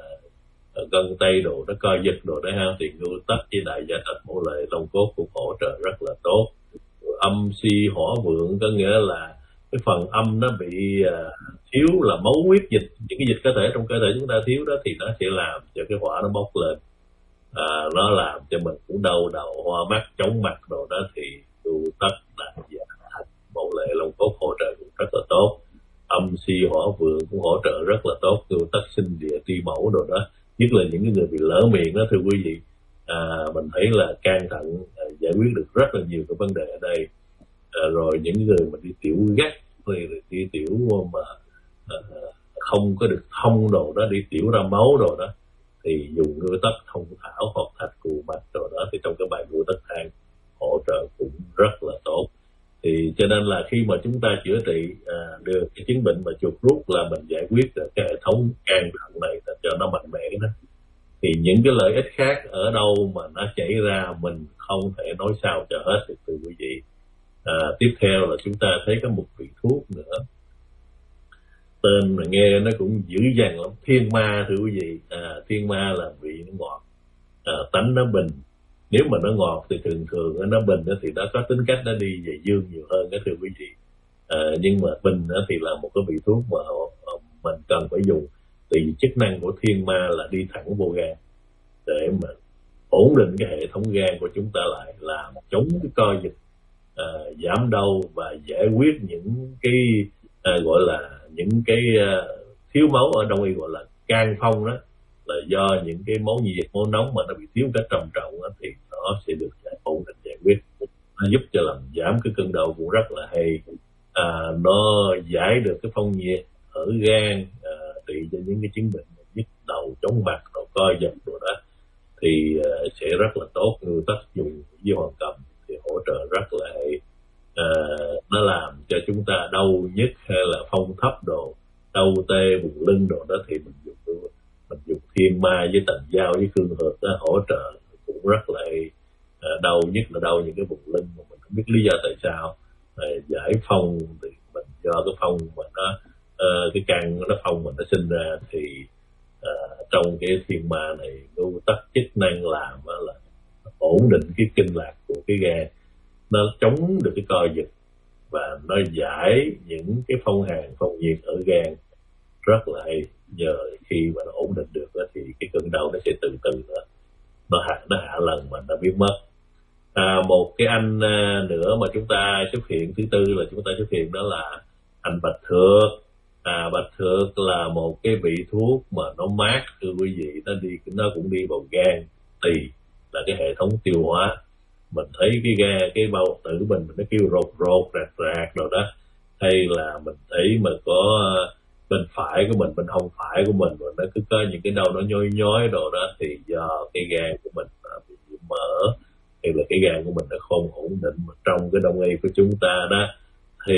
uh, gân tay đồ nó co giật đồ đó ha, thì ngưu tất với đại gia trạch mẫu lệ long cốt cũng hỗ trợ rất là tốt. Âm si hỏa vượng có nghĩa là cái phần âm nó bị uh, thiếu là máu huyết dịch, những cái dịch cơ thể trong cơ thể chúng ta thiếu đó, thì nó sẽ làm cho cái hỏa nó bốc lên, à, nó làm cho mình cũng đau đầu hoa mắt chóng mặt đồ đó, thì ngưu tất đại gia trạch mẫu lệ long cốt hỗ trợ cũng rất là tốt. Âm si hỏa vượng cũng hỗ trợ rất là tốt. Ngưu tất sinh địa tri mẫu đồ đó, nhất là những cái người bị lỡ miệng đó, thưa quý vị. À, mình thấy là can thận à, giải quyết được rất là nhiều cái vấn đề ở đây. À, rồi những người mà đi tiểu gắt, rồi đi tiểu mà à, không có được thông đồ đó, đi tiểu ra máu đồ đó, thì dùng ngưu tất thông thảo hoặc thạch cù mạch đồ đó, thì trong cái bài ngưu tất thang hỗ trợ cũng rất là tốt. Thì cho nên là khi mà chúng ta chữa trị à, được cái chứng bệnh mà chuột rút là mình giải quyết được cái hệ thống can thận này cho nó mạnh mẽ đó. thì những cái lợi ích khác ở đâu mà nó chảy ra mình không thể nói sao cho hết được thưa quý vị. À, tiếp theo là chúng ta thấy có một vị thuốc nữa, tên mà nghe nó cũng dữ dằn lắm, thiên ma thưa quý vị. À, thiên ma là vị nó ngọt, à, tánh nó bình. Nếu mà nó ngọt thì thường thường nó bình thì nó có tính cách nó đi về dương nhiều hơn đó thưa quý vị. À, nhưng mà bình thì là một cái vị thuốc mà mình cần phải dùng, thì chức năng của thiên ma là đi thẳng vô gan để mà ổn định cái hệ thống gan của chúng ta lại, làm chống cái co giật, à, giảm đau và giải quyết những cái à, gọi là những cái à, thiếu máu, ở đông y gọi là can phong đó, là do những cái máu nhiệt máu nóng mà nó bị thiếu cách trầm trọng đó, thì nó sẽ được giải ổn định giải quyết, nó giúp cho làm giảm cái cơn đau cũng rất là hay. À, nó giải được cái phong nhiệt ở gan, à, trị cho những cái chứng bệnh nhức đầu, chóng mặt, đầu co giật rồi đó, thì uh, sẽ rất là tốt. Người ta dùng với hoàng cầm thì hỗ trợ rất là hay. Uh, nó làm cho chúng ta đau nhức hay là phong thấp đồ, đau tê vùng lưng đồ đó, thì mình dùng mình dùng thiên ma với tần dao với cương hợp đó hỗ trợ cũng rất là hay. Uh, đau nhất là đau những cái vùng lưng mà mình không biết lý do tại sao. Uh, giải phong thì mình do cái phong mà nó uh, cái căn nó phong mà nó sinh ra, thì uh, trong cái thiên ma này ngưu tất chức năng làm là ổn định cái kinh lạc của cái gan, nó chống được cái co giật và nó giải những cái phong hàn phong nhiệt ở gan rất là hay. Nhờ khi mà nó ổn định được đó, thì cái cơn đau nó sẽ từ từ nữa nó hạ nó hạ lần mà nó biến mất. À, một cái anh nữa mà chúng ta xuất hiện, thứ tư là chúng ta xuất hiện, đó là anh bạch thược. À, bạch thược là một cái vị thuốc mà nó mát thưa quý vị, nó đi nó cũng đi vào gan, tỳ là cái hệ thống tiêu hóa. Mình thấy cái gan, cái bao tử mình nó kêu rột rột rạc rạc rồi đó, hay là mình thấy mà có bên phải của mình, bên hông phải của mình mà nó cứ có những cái đau nó nhói nhói rồi đó, thì do cái gan của mình bị mở, hay là cái gan của mình nó không ổn định. Mà trong cái đông y của chúng ta đó thì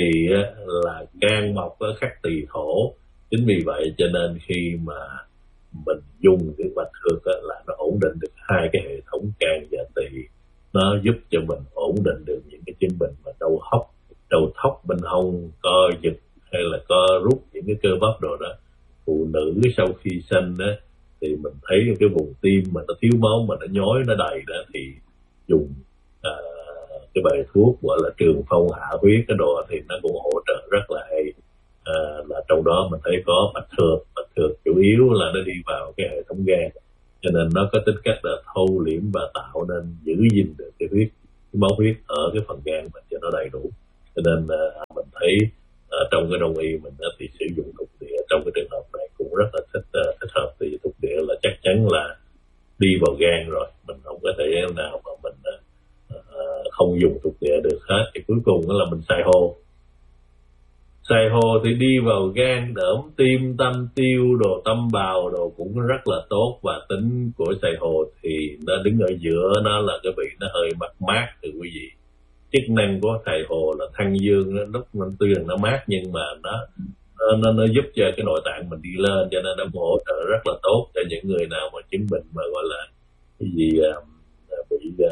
là gan mọc ở khắc tỳ thổ, chính vì vậy cho nên khi mà mình dùng cái bạch thược là nó ổn định được hai cái hệ thống can và tỳ, nó giúp cho mình ổn định được những cái chứng bệnh mà đau hốc, đầu thóc bên hông, co giật hay là co rút những cái cơ bắp rồi đó. Phụ nữ sau khi sinh đó thì mình thấy cái vùng tim mà nó thiếu máu mà nó nhói nó đầy đó, thì dùng à, cái bài thuốc gọi là trường phong hạ huyết cái đồ thì nó cũng hỗ trợ rất là hay. À, là trong đó mình thấy có bạch thược. Bạch thược chủ yếu là nó đi vào cái hệ thống gan, cho nên nó có tính cách là thâu liễm và tạo nên giữ gìn được cái huyết, cái máu huyết ở cái phần gan mình cho nó đầy đủ. Cho nên à, mình thấy à, trong cái đông y mình à, thì sử dụng thục địa trong cái trường hợp này cũng rất là thích à, thích hợp. Thì thục địa là chắc chắn là đi vào gan rồi, mình không có thể nào mà mình à, à, không dùng thục địa được hết. Thì cuối cùng đó là mình xài hồ. Xài hồ thì đi vào gan, đỡm tim, tâm tiêu đồ, tâm bào đồ cũng rất là tốt. Và tính của xài hồ thì nó đứng ở giữa, nó là cái vị nó hơi mát mát từ quý vị. Chức năng của xài hồ là thăng dương, nó lúc nó tuy rằng nó mát nhưng mà nó nó, nó giúp cho cái nội tạng mình đi lên, cho nên nó hỗ trợ rất là tốt cho những người nào mà chứng bệnh mà gọi là cái gì bị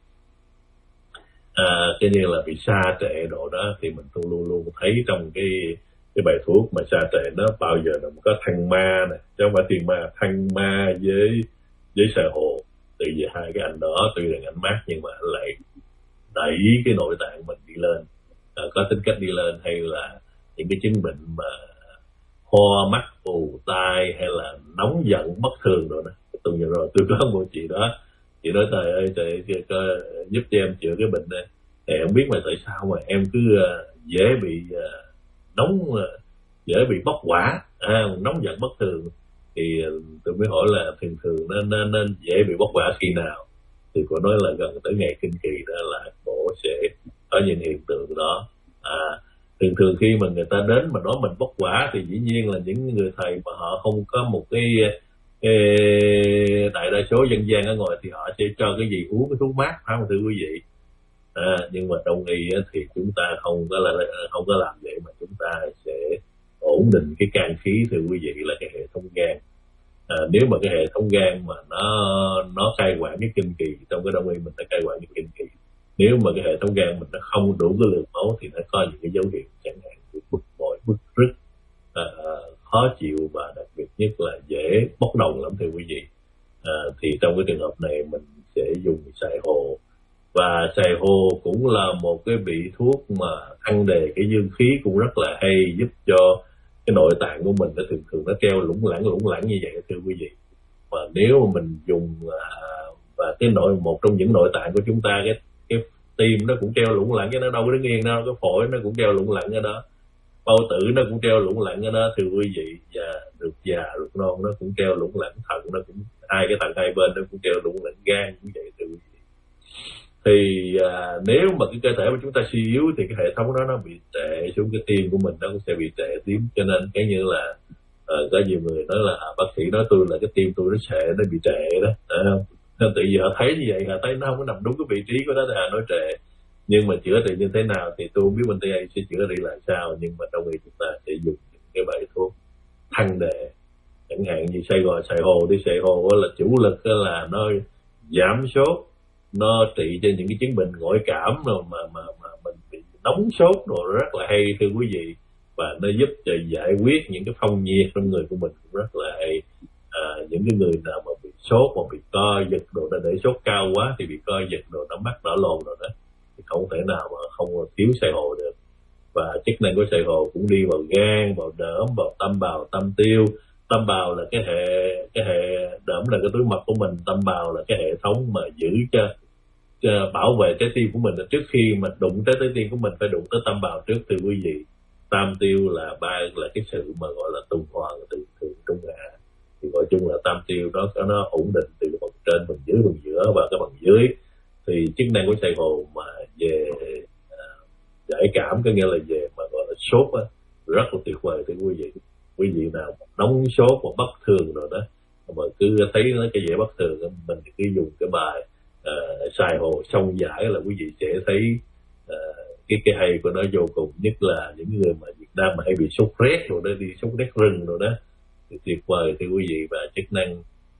à, cái như là bị sa trệ độ đó. Thì mình luôn luôn thấy trong cái cái bài thuốc mà sa trệ đó bao giờ nó có thăng ma này, chứ không phải tiền ma, thăng ma với với xài hồ. Từ vì hai cái anh đó tuy rằng anh mát nhưng mà anh lại đẩy cái nội tạng mình đi lên, à, có tính cách đi lên. Hay là những cái chứng bệnh mà ho mắt ù tai hay là nóng giận bất thường rồi đó. Tuần vừa rồi tôi có một chị đó, chị nói trời ơi trời ơi, trời, giúp cho em chữa cái bệnh này. Thì em biết mà tại sao mà em cứ uh, dễ bị uh, nóng, uh, dễ bị bốc hỏa, à, nóng giận bất thường. Thì uh, tôi mới hỏi là thường thường nên, nên, nên dễ bị bốc hỏa khi nào. Thì cô nói là gần tới ngày kinh kỳ đó là bộ sẽ có những hiện tượng đó. À, thường thường khi mà người ta đến mà nói mình bốc hỏa thì dĩ nhiên là những người thầy mà họ không có một cái, cái đại đa số dân gian ở ngoài thì họ sẽ cho cái gì uống cái thuốc mát, phải không thưa quý vị? À, nhưng mà trong y thì chúng ta không có là không có làm vậy, mà chúng ta sẽ ổn định cái can khí thưa quý vị, là cái hệ thống gan. À, nếu mà cái hệ thống gan mà nó nó cai quản cái kinh kỳ, trong cái đông y mình đã cai quản cái kinh kỳ, nếu mà cái hệ thống gan mình nó không đủ cái lượng máu thì nó có những cái dấu hiệu chẳng hạn như bực bội, bức rứt, à, khó chịu và đặc biệt nhất là dễ bốc đồng lắm thưa quý vị. À, thì trong cái trường hợp này mình sẽ dùng xài hồ, và xài hồ cũng là một cái vị thuốc mà ăn đề cái dương khí cũng rất là hay, giúp cho cái nội tạng của mình nó thường thường nó treo lủng lẳng lủng lẳng như vậy thưa quý vị. Mà nếu mà mình dùng à, và cái nội một trong những nội tạng của chúng ta, cái cái tim nó cũng treo lủng lẳng, cái nó đâu có đứng yên đâu, cái phổi nó cũng treo lủng lẳng ở đó, bao tử nó cũng treo lủng lẳng ở đó thưa quý vị, và ruột già ruột non nó cũng treo lủng lẳng, thận nó cũng hai cái thận hai bên nó cũng treo lủng lẳng, gan cũng vậy thưa quý vị. Thì à, nếu mà cái cơ thể của chúng ta suy yếu thì cái hệ thống đó nó bị trệ xuống, cái tim của mình nó cũng sẽ bị trệ tím. Cho nên cái như là à, có nhiều người nói là bác sĩ nói tôi là cái tim tôi nó trệ, nó bị trệ đó, phải không? Nên tự giờ thấy như vậy, họ thấy nó không có nằm đúng cái vị trí của nó thì à, nó trệ. Nhưng mà chữa trị như thế nào thì tôi không biết bên tê a sẽ chữa trị lại sao, nhưng mà trong khi chúng ta sẽ dùng những cái bài thuốc thăng đề, chẳng hạn như xay gò xài hồ đi, xài hồ là chủ lực là nó giảm sốt, nó trị cho những cái chứng bệnh ngoại cảm rồi mà mà mà mình bị nóng sốt rồi rất là hay thưa quý vị, và nó giúp cho giải quyết những cái phong nhiệt trong người của mình cũng rất là hay. À, những cái người nào mà bị sốt mà bị co giật đồ, đã để sốt cao quá thì bị co giật đồ, nó mắt đỏ lồn rồi đó, thì không thể nào mà không thiếu xài hồ được. Và chức năng của xài hồ cũng đi vào gan, vào đỡm, vào tâm bào, tâm tiêu. Tâm bào là cái hệ cái hệ đỡm là cái túi mật của mình, tâm bào là cái hệ thống mà giữ cho, cho bảo vệ trái tim của mình. Trước khi mà đụng tới trái tim của mình phải đụng tới tâm bào trước thưa quý vị. Tam tiêu là ba là cái sự mà gọi là tuần hoàn từ thượng trung hạ, thì gọi chung là tam tiêu đó, nó ổn định từ phần trên, phần dưới, phần giữa và cái phần dưới. Thì chức năng của xài hồ mà về à, giải cảm, có nghĩa là về mà gọi là sốt á, rất là tuyệt vời thưa quý vị. Quý vị nào nóng sốt và bất thường rồi đó mà cứ thấy nó cái vẻ bất thường, mình thì cứ dùng cái bài uh, xài hồ xong giải là quý vị sẽ thấy uh, cái cái hay của nó vô cùng. Nhất là những người mà Việt Nam mà hay bị sốt rét rồi đó, đi sốt rét rừng rồi đó, thì tuyệt vời thưa quý vị. Và chức năng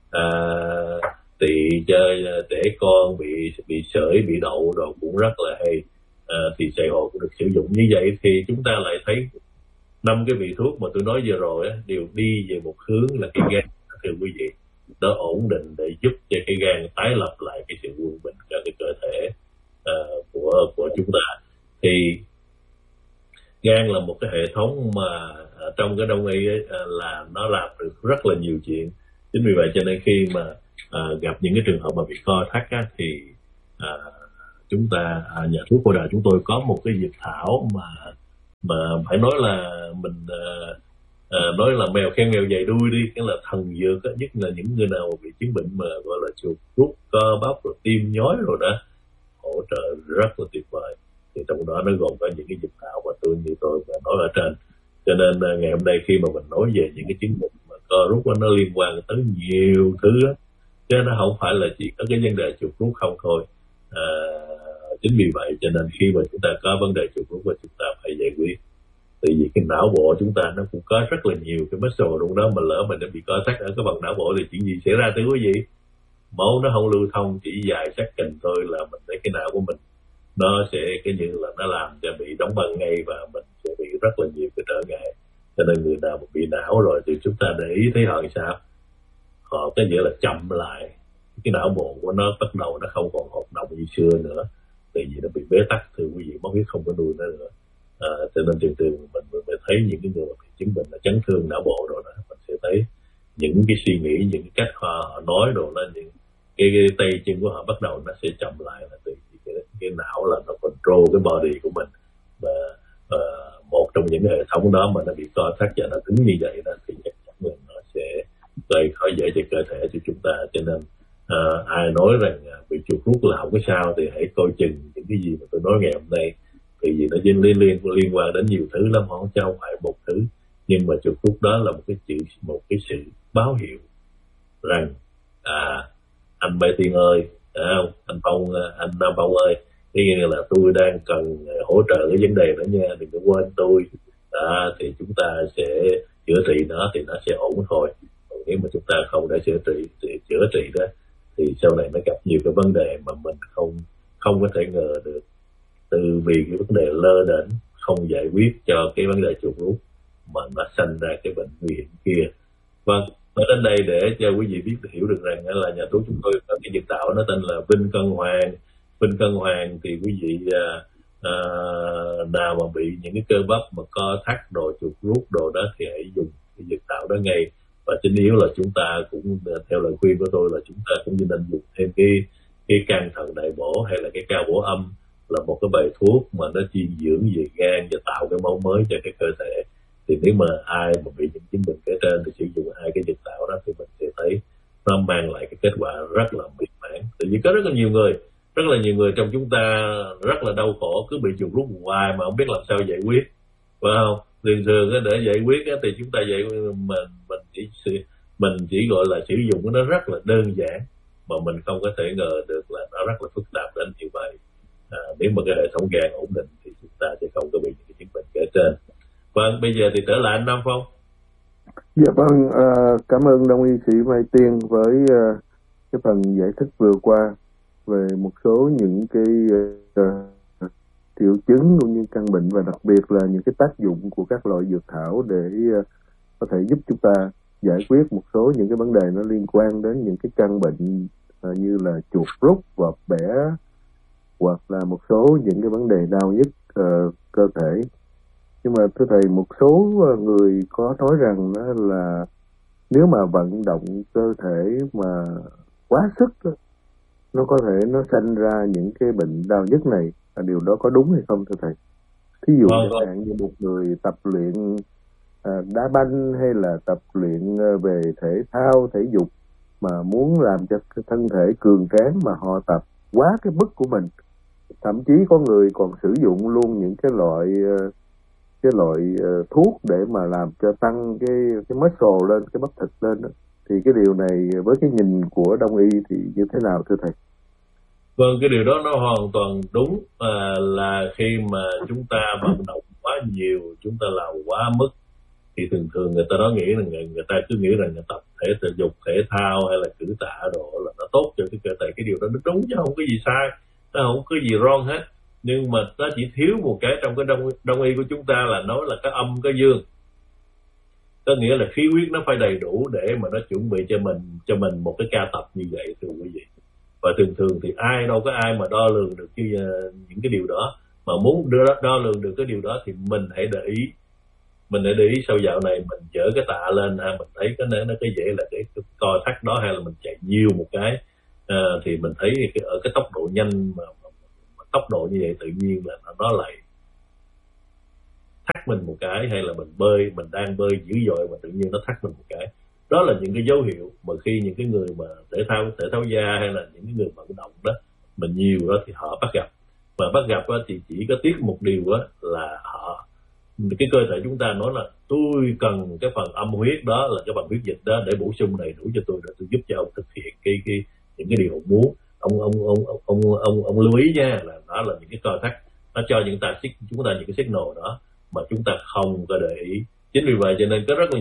uh, tỳ cho trẻ con bị bị sởi, bị đậu rồi cũng rất là hay. Uh, thì xài hồ cũng được sử dụng như vậy, thì chúng ta lại thấy năm cái vị thuốc mà tôi nói vừa rồi á, đều đi về một hướng là cái gan thưa quý vị, nó ổn định để giúp cho cái gan tái lập lại cái sự quân bình cho cái cơ thể uh, của của chúng ta. Thì gan là một cái hệ thống mà uh, trong cái đông y ấy, uh, là nó làm được rất là nhiều chuyện. Chính vì vậy cho nên khi mà uh, gặp những cái trường hợp mà bị co thắt á, thì uh, chúng ta uh, nhà thuốc Phổ Đà chúng tôi có một cái dược thảo mà mà phải nói là mình uh, uh, nói là mèo khen mèo dày đuôi đi, cái là thần dược á, nhất là những người nào bị chứng bệnh mà gọi là chuột rút, cơ bắp rồi tim nhói rồi đó, hỗ trợ rất là tuyệt vời. Thì trong đó nó gồm có những cái dược thảo mà tôi như tôi đã nói ở trên. Cho nên uh, ngày hôm nay khi mà mình nói về những cái chứng bệnh mà cơ rút đó, nó liên quan tới nhiều thứ á, chứ nó không phải là chỉ có cái vấn đề chuột rút không thôi. Uh, Chính vì vậy cho nên khi mà chúng ta có vấn đề chuột rút, chúng ta phải giải quyết. Tại vì cái não bộ chúng ta nó cũng có rất là nhiều cái muscle trong đó, mà lỡ mình đã bị co thắt ở cái phần não bộ thì chuyện gì xảy ra thưa quý vị? Máu nó không lưu thông, chỉ vài sát kình thôi là mình thấy cái não của mình nó sẽ cái như là nó làm cho bị đóng băng ngay, và mình sẽ bị rất là nhiều cái trở ngại. Cho nên người nào mà bị não rồi thì chúng ta để ý thấy họ sao? Họ cái nghĩa là chậm lại, cái não bộ của nó bắt đầu nó không còn hoạt động như xưa nữa, tại vì nó bị bế tắc thưa quý vị, máu huyết không có nuôi nó nữa. À, cho nên thường thường mình mới thấy những cái người mà bị chứng bệnh là chấn thương não bộ rồi đó, mình sẽ thấy những cái suy nghĩ, những cái cách họ, họ nói rồi là những cái, cái tay chân của họ bắt đầu nó sẽ chậm lại, là từ cái, cái não là nó control cái body của mình. Và uh, một trong những hệ thống đó mà nó bị co thắt và nó cứng như vậy đó, thì chắc chắn là nó sẽ gây khó dễ cho cơ thể cho chúng ta. Cho nên uh, ai nói rằng uh, bị chuột rút là không có sao thì hãy coi chừng những cái gì mà tôi nói ngày hôm nay, thì vì nó liên liên liên liên quan đến nhiều thứ lắm, không chứ không phải một thứ. Nhưng mà chuột rút đó là một cái chữ, một cái sự báo hiệu rằng à anh Mai Tiên ơi, à, anh Phong, anh Nam Phong ơi, cái nghĩa là tôi đang cần hỗ trợ cái vấn đề đó nha, đừng có quên tôi. À, thì chúng ta sẽ chữa trị nó thì nó sẽ ổn thôi. Còn nếu mà chúng ta không đã chữa trị thì chữa trị đó thì sau này nó gặp nhiều cái vấn đề mà mình không không có thể ngờ được, từ vì cái vấn đề lơ đễnh không giải quyết cho cái vấn đề chuột rút mà nó sinh ra cái bệnh nguy hiểm kia. Vâng, nói đến đây để cho quý vị biết hiểu được rằng là nhà thuốc chúng tôi có cái dược tạo nó tên là Vinh Cân Hoàng. Vinh Cân Hoàng thì quý vị à, à, nào mà bị những cái cơ bắp mà co thắt đồ, chuột rút đồ đó thì hãy dùng cái dược tạo đó ngay. Và chính yếu là chúng ta cũng theo lời khuyên của tôi là chúng ta cũng nên dùng thêm cái cái can thần đại bổ hay là cái cao bổ âm, là một cái bài thuốc mà nó chuyên dưỡng về gan và tạo cái máu mới cho cái cơ thể. Thì nếu mà ai mà bị những chứng bệnh kể trên thì sử dụng hai cái dược tạo đó thì mình sẽ thấy nó mang lại cái kết quả rất là mỹ mãn. Tại vì có rất là nhiều người, rất là nhiều người trong chúng ta rất là đau khổ, cứ bị chuột rút hoài mà không biết làm sao giải quyết, phải không? Thường thường để giải quyết thì chúng ta giải mình mình chỉ mình chỉ gọi là sử dụng nó rất là đơn giản, mà mình không có thể ngờ được là nó rất là phức tạp đến như vậy. À, nếu mà cái hệ thống gan ổn định thì chúng ta sẽ không có bị những cái chứng bệnh kể trên. Vâng, bây giờ thì trở lại anh Nam Phong. Dạ vâng, à, cảm ơn Đông y sĩ Mai Tiên với à, cái phần giải thích vừa qua về một số những cái à, triệu chứng cũng như căn bệnh, và đặc biệt là những cái tác dụng của các loại dược thảo để à, có thể giúp chúng ta giải quyết một số những cái vấn đề nó liên quan đến những cái căn bệnh à, như là chuột rút, vợt bẻ, hoặc là một số những cái vấn đề đau nhức uh, cơ thể. Nhưng mà thưa thầy, một số người có nói rằng đó là nếu mà vận động cơ thể mà quá sức đó, nó có thể nó sanh ra những cái bệnh đau nhức này. À, điều đó có đúng hay không thưa thầy? Thí dụ chẳng hạn như một người tập luyện à, đá banh hay là tập luyện về thể thao, thể dục mà muốn làm cho cái thân thể cường tráng mà họ tập quá cái mức của mình, thậm chí có người còn sử dụng luôn những cái loại cái loại uh, thuốc để mà làm cho tăng cái cái muscle lên, cái bắp thịt lên đó. Thì cái điều này với cái nhìn của Đông y thì như thế nào thưa thầy? Vâng, cái điều đó nó hoàn toàn đúng, à, là khi mà chúng ta vận động quá nhiều, chúng ta làm quá mức thì thường thường người ta nói nghĩ là người, người ta cứ nghĩ rằng người tập thể thể dục, thể thao hay là cử tạ đồ là nó tốt cho cái cơ thể. Cái điều đó nó đúng chứ không có gì sai, nó không có gì wrong hết. Nhưng mà nó chỉ thiếu một cái trong cái đông, đông y của chúng ta là nói là cái âm cái dương, có nghĩa là khí huyết nó phải đầy đủ để mà nó chuẩn bị cho mình cho mình một cái ca tập như vậy thưa quý vị. Và thường thường thì ai đâu có ai mà đo lường được cái, uh, những cái điều đó. Mà muốn đo, đo lường được cái điều đó thì mình hãy để ý, mình hãy để ý sau dạo này mình chở cái tạ lên ha, mình thấy cái nó cái dễ là cái, cái co thắt đó, hay là mình chạy nhiều một cái uh, thì mình thấy cái, ở cái tốc độ nhanh mà tốc độ như vậy tự nhiên là nó lại thắt mình một cái, hay là mình bơi, mình đang bơi dữ dội mà tự nhiên nó thắt mình một cái. Đó là những cái dấu hiệu mà khi những cái người mà thể thao thể thao gia hay là những cái người vận động đó mình nhiều đó thì họ bắt gặp. Và bắt gặp đó thì chỉ có tiếc một điều đó là họ, cái cơ thể chúng ta nói là tôi cần cái phần âm huyết đó, là cái phần huyết dịch đó để bổ sung đầy đủ cho tôi, để tôi giúp cho ông thực hiện cái cái những cái điều ông muốn. Ông ông ông ông ông ông, ông lưu ý nha, là đó là những cái co thắt, nó cho những ta chúng ta những cái signal đó mà chúng ta không có để ý. Chính vì vậy cho nên có rất là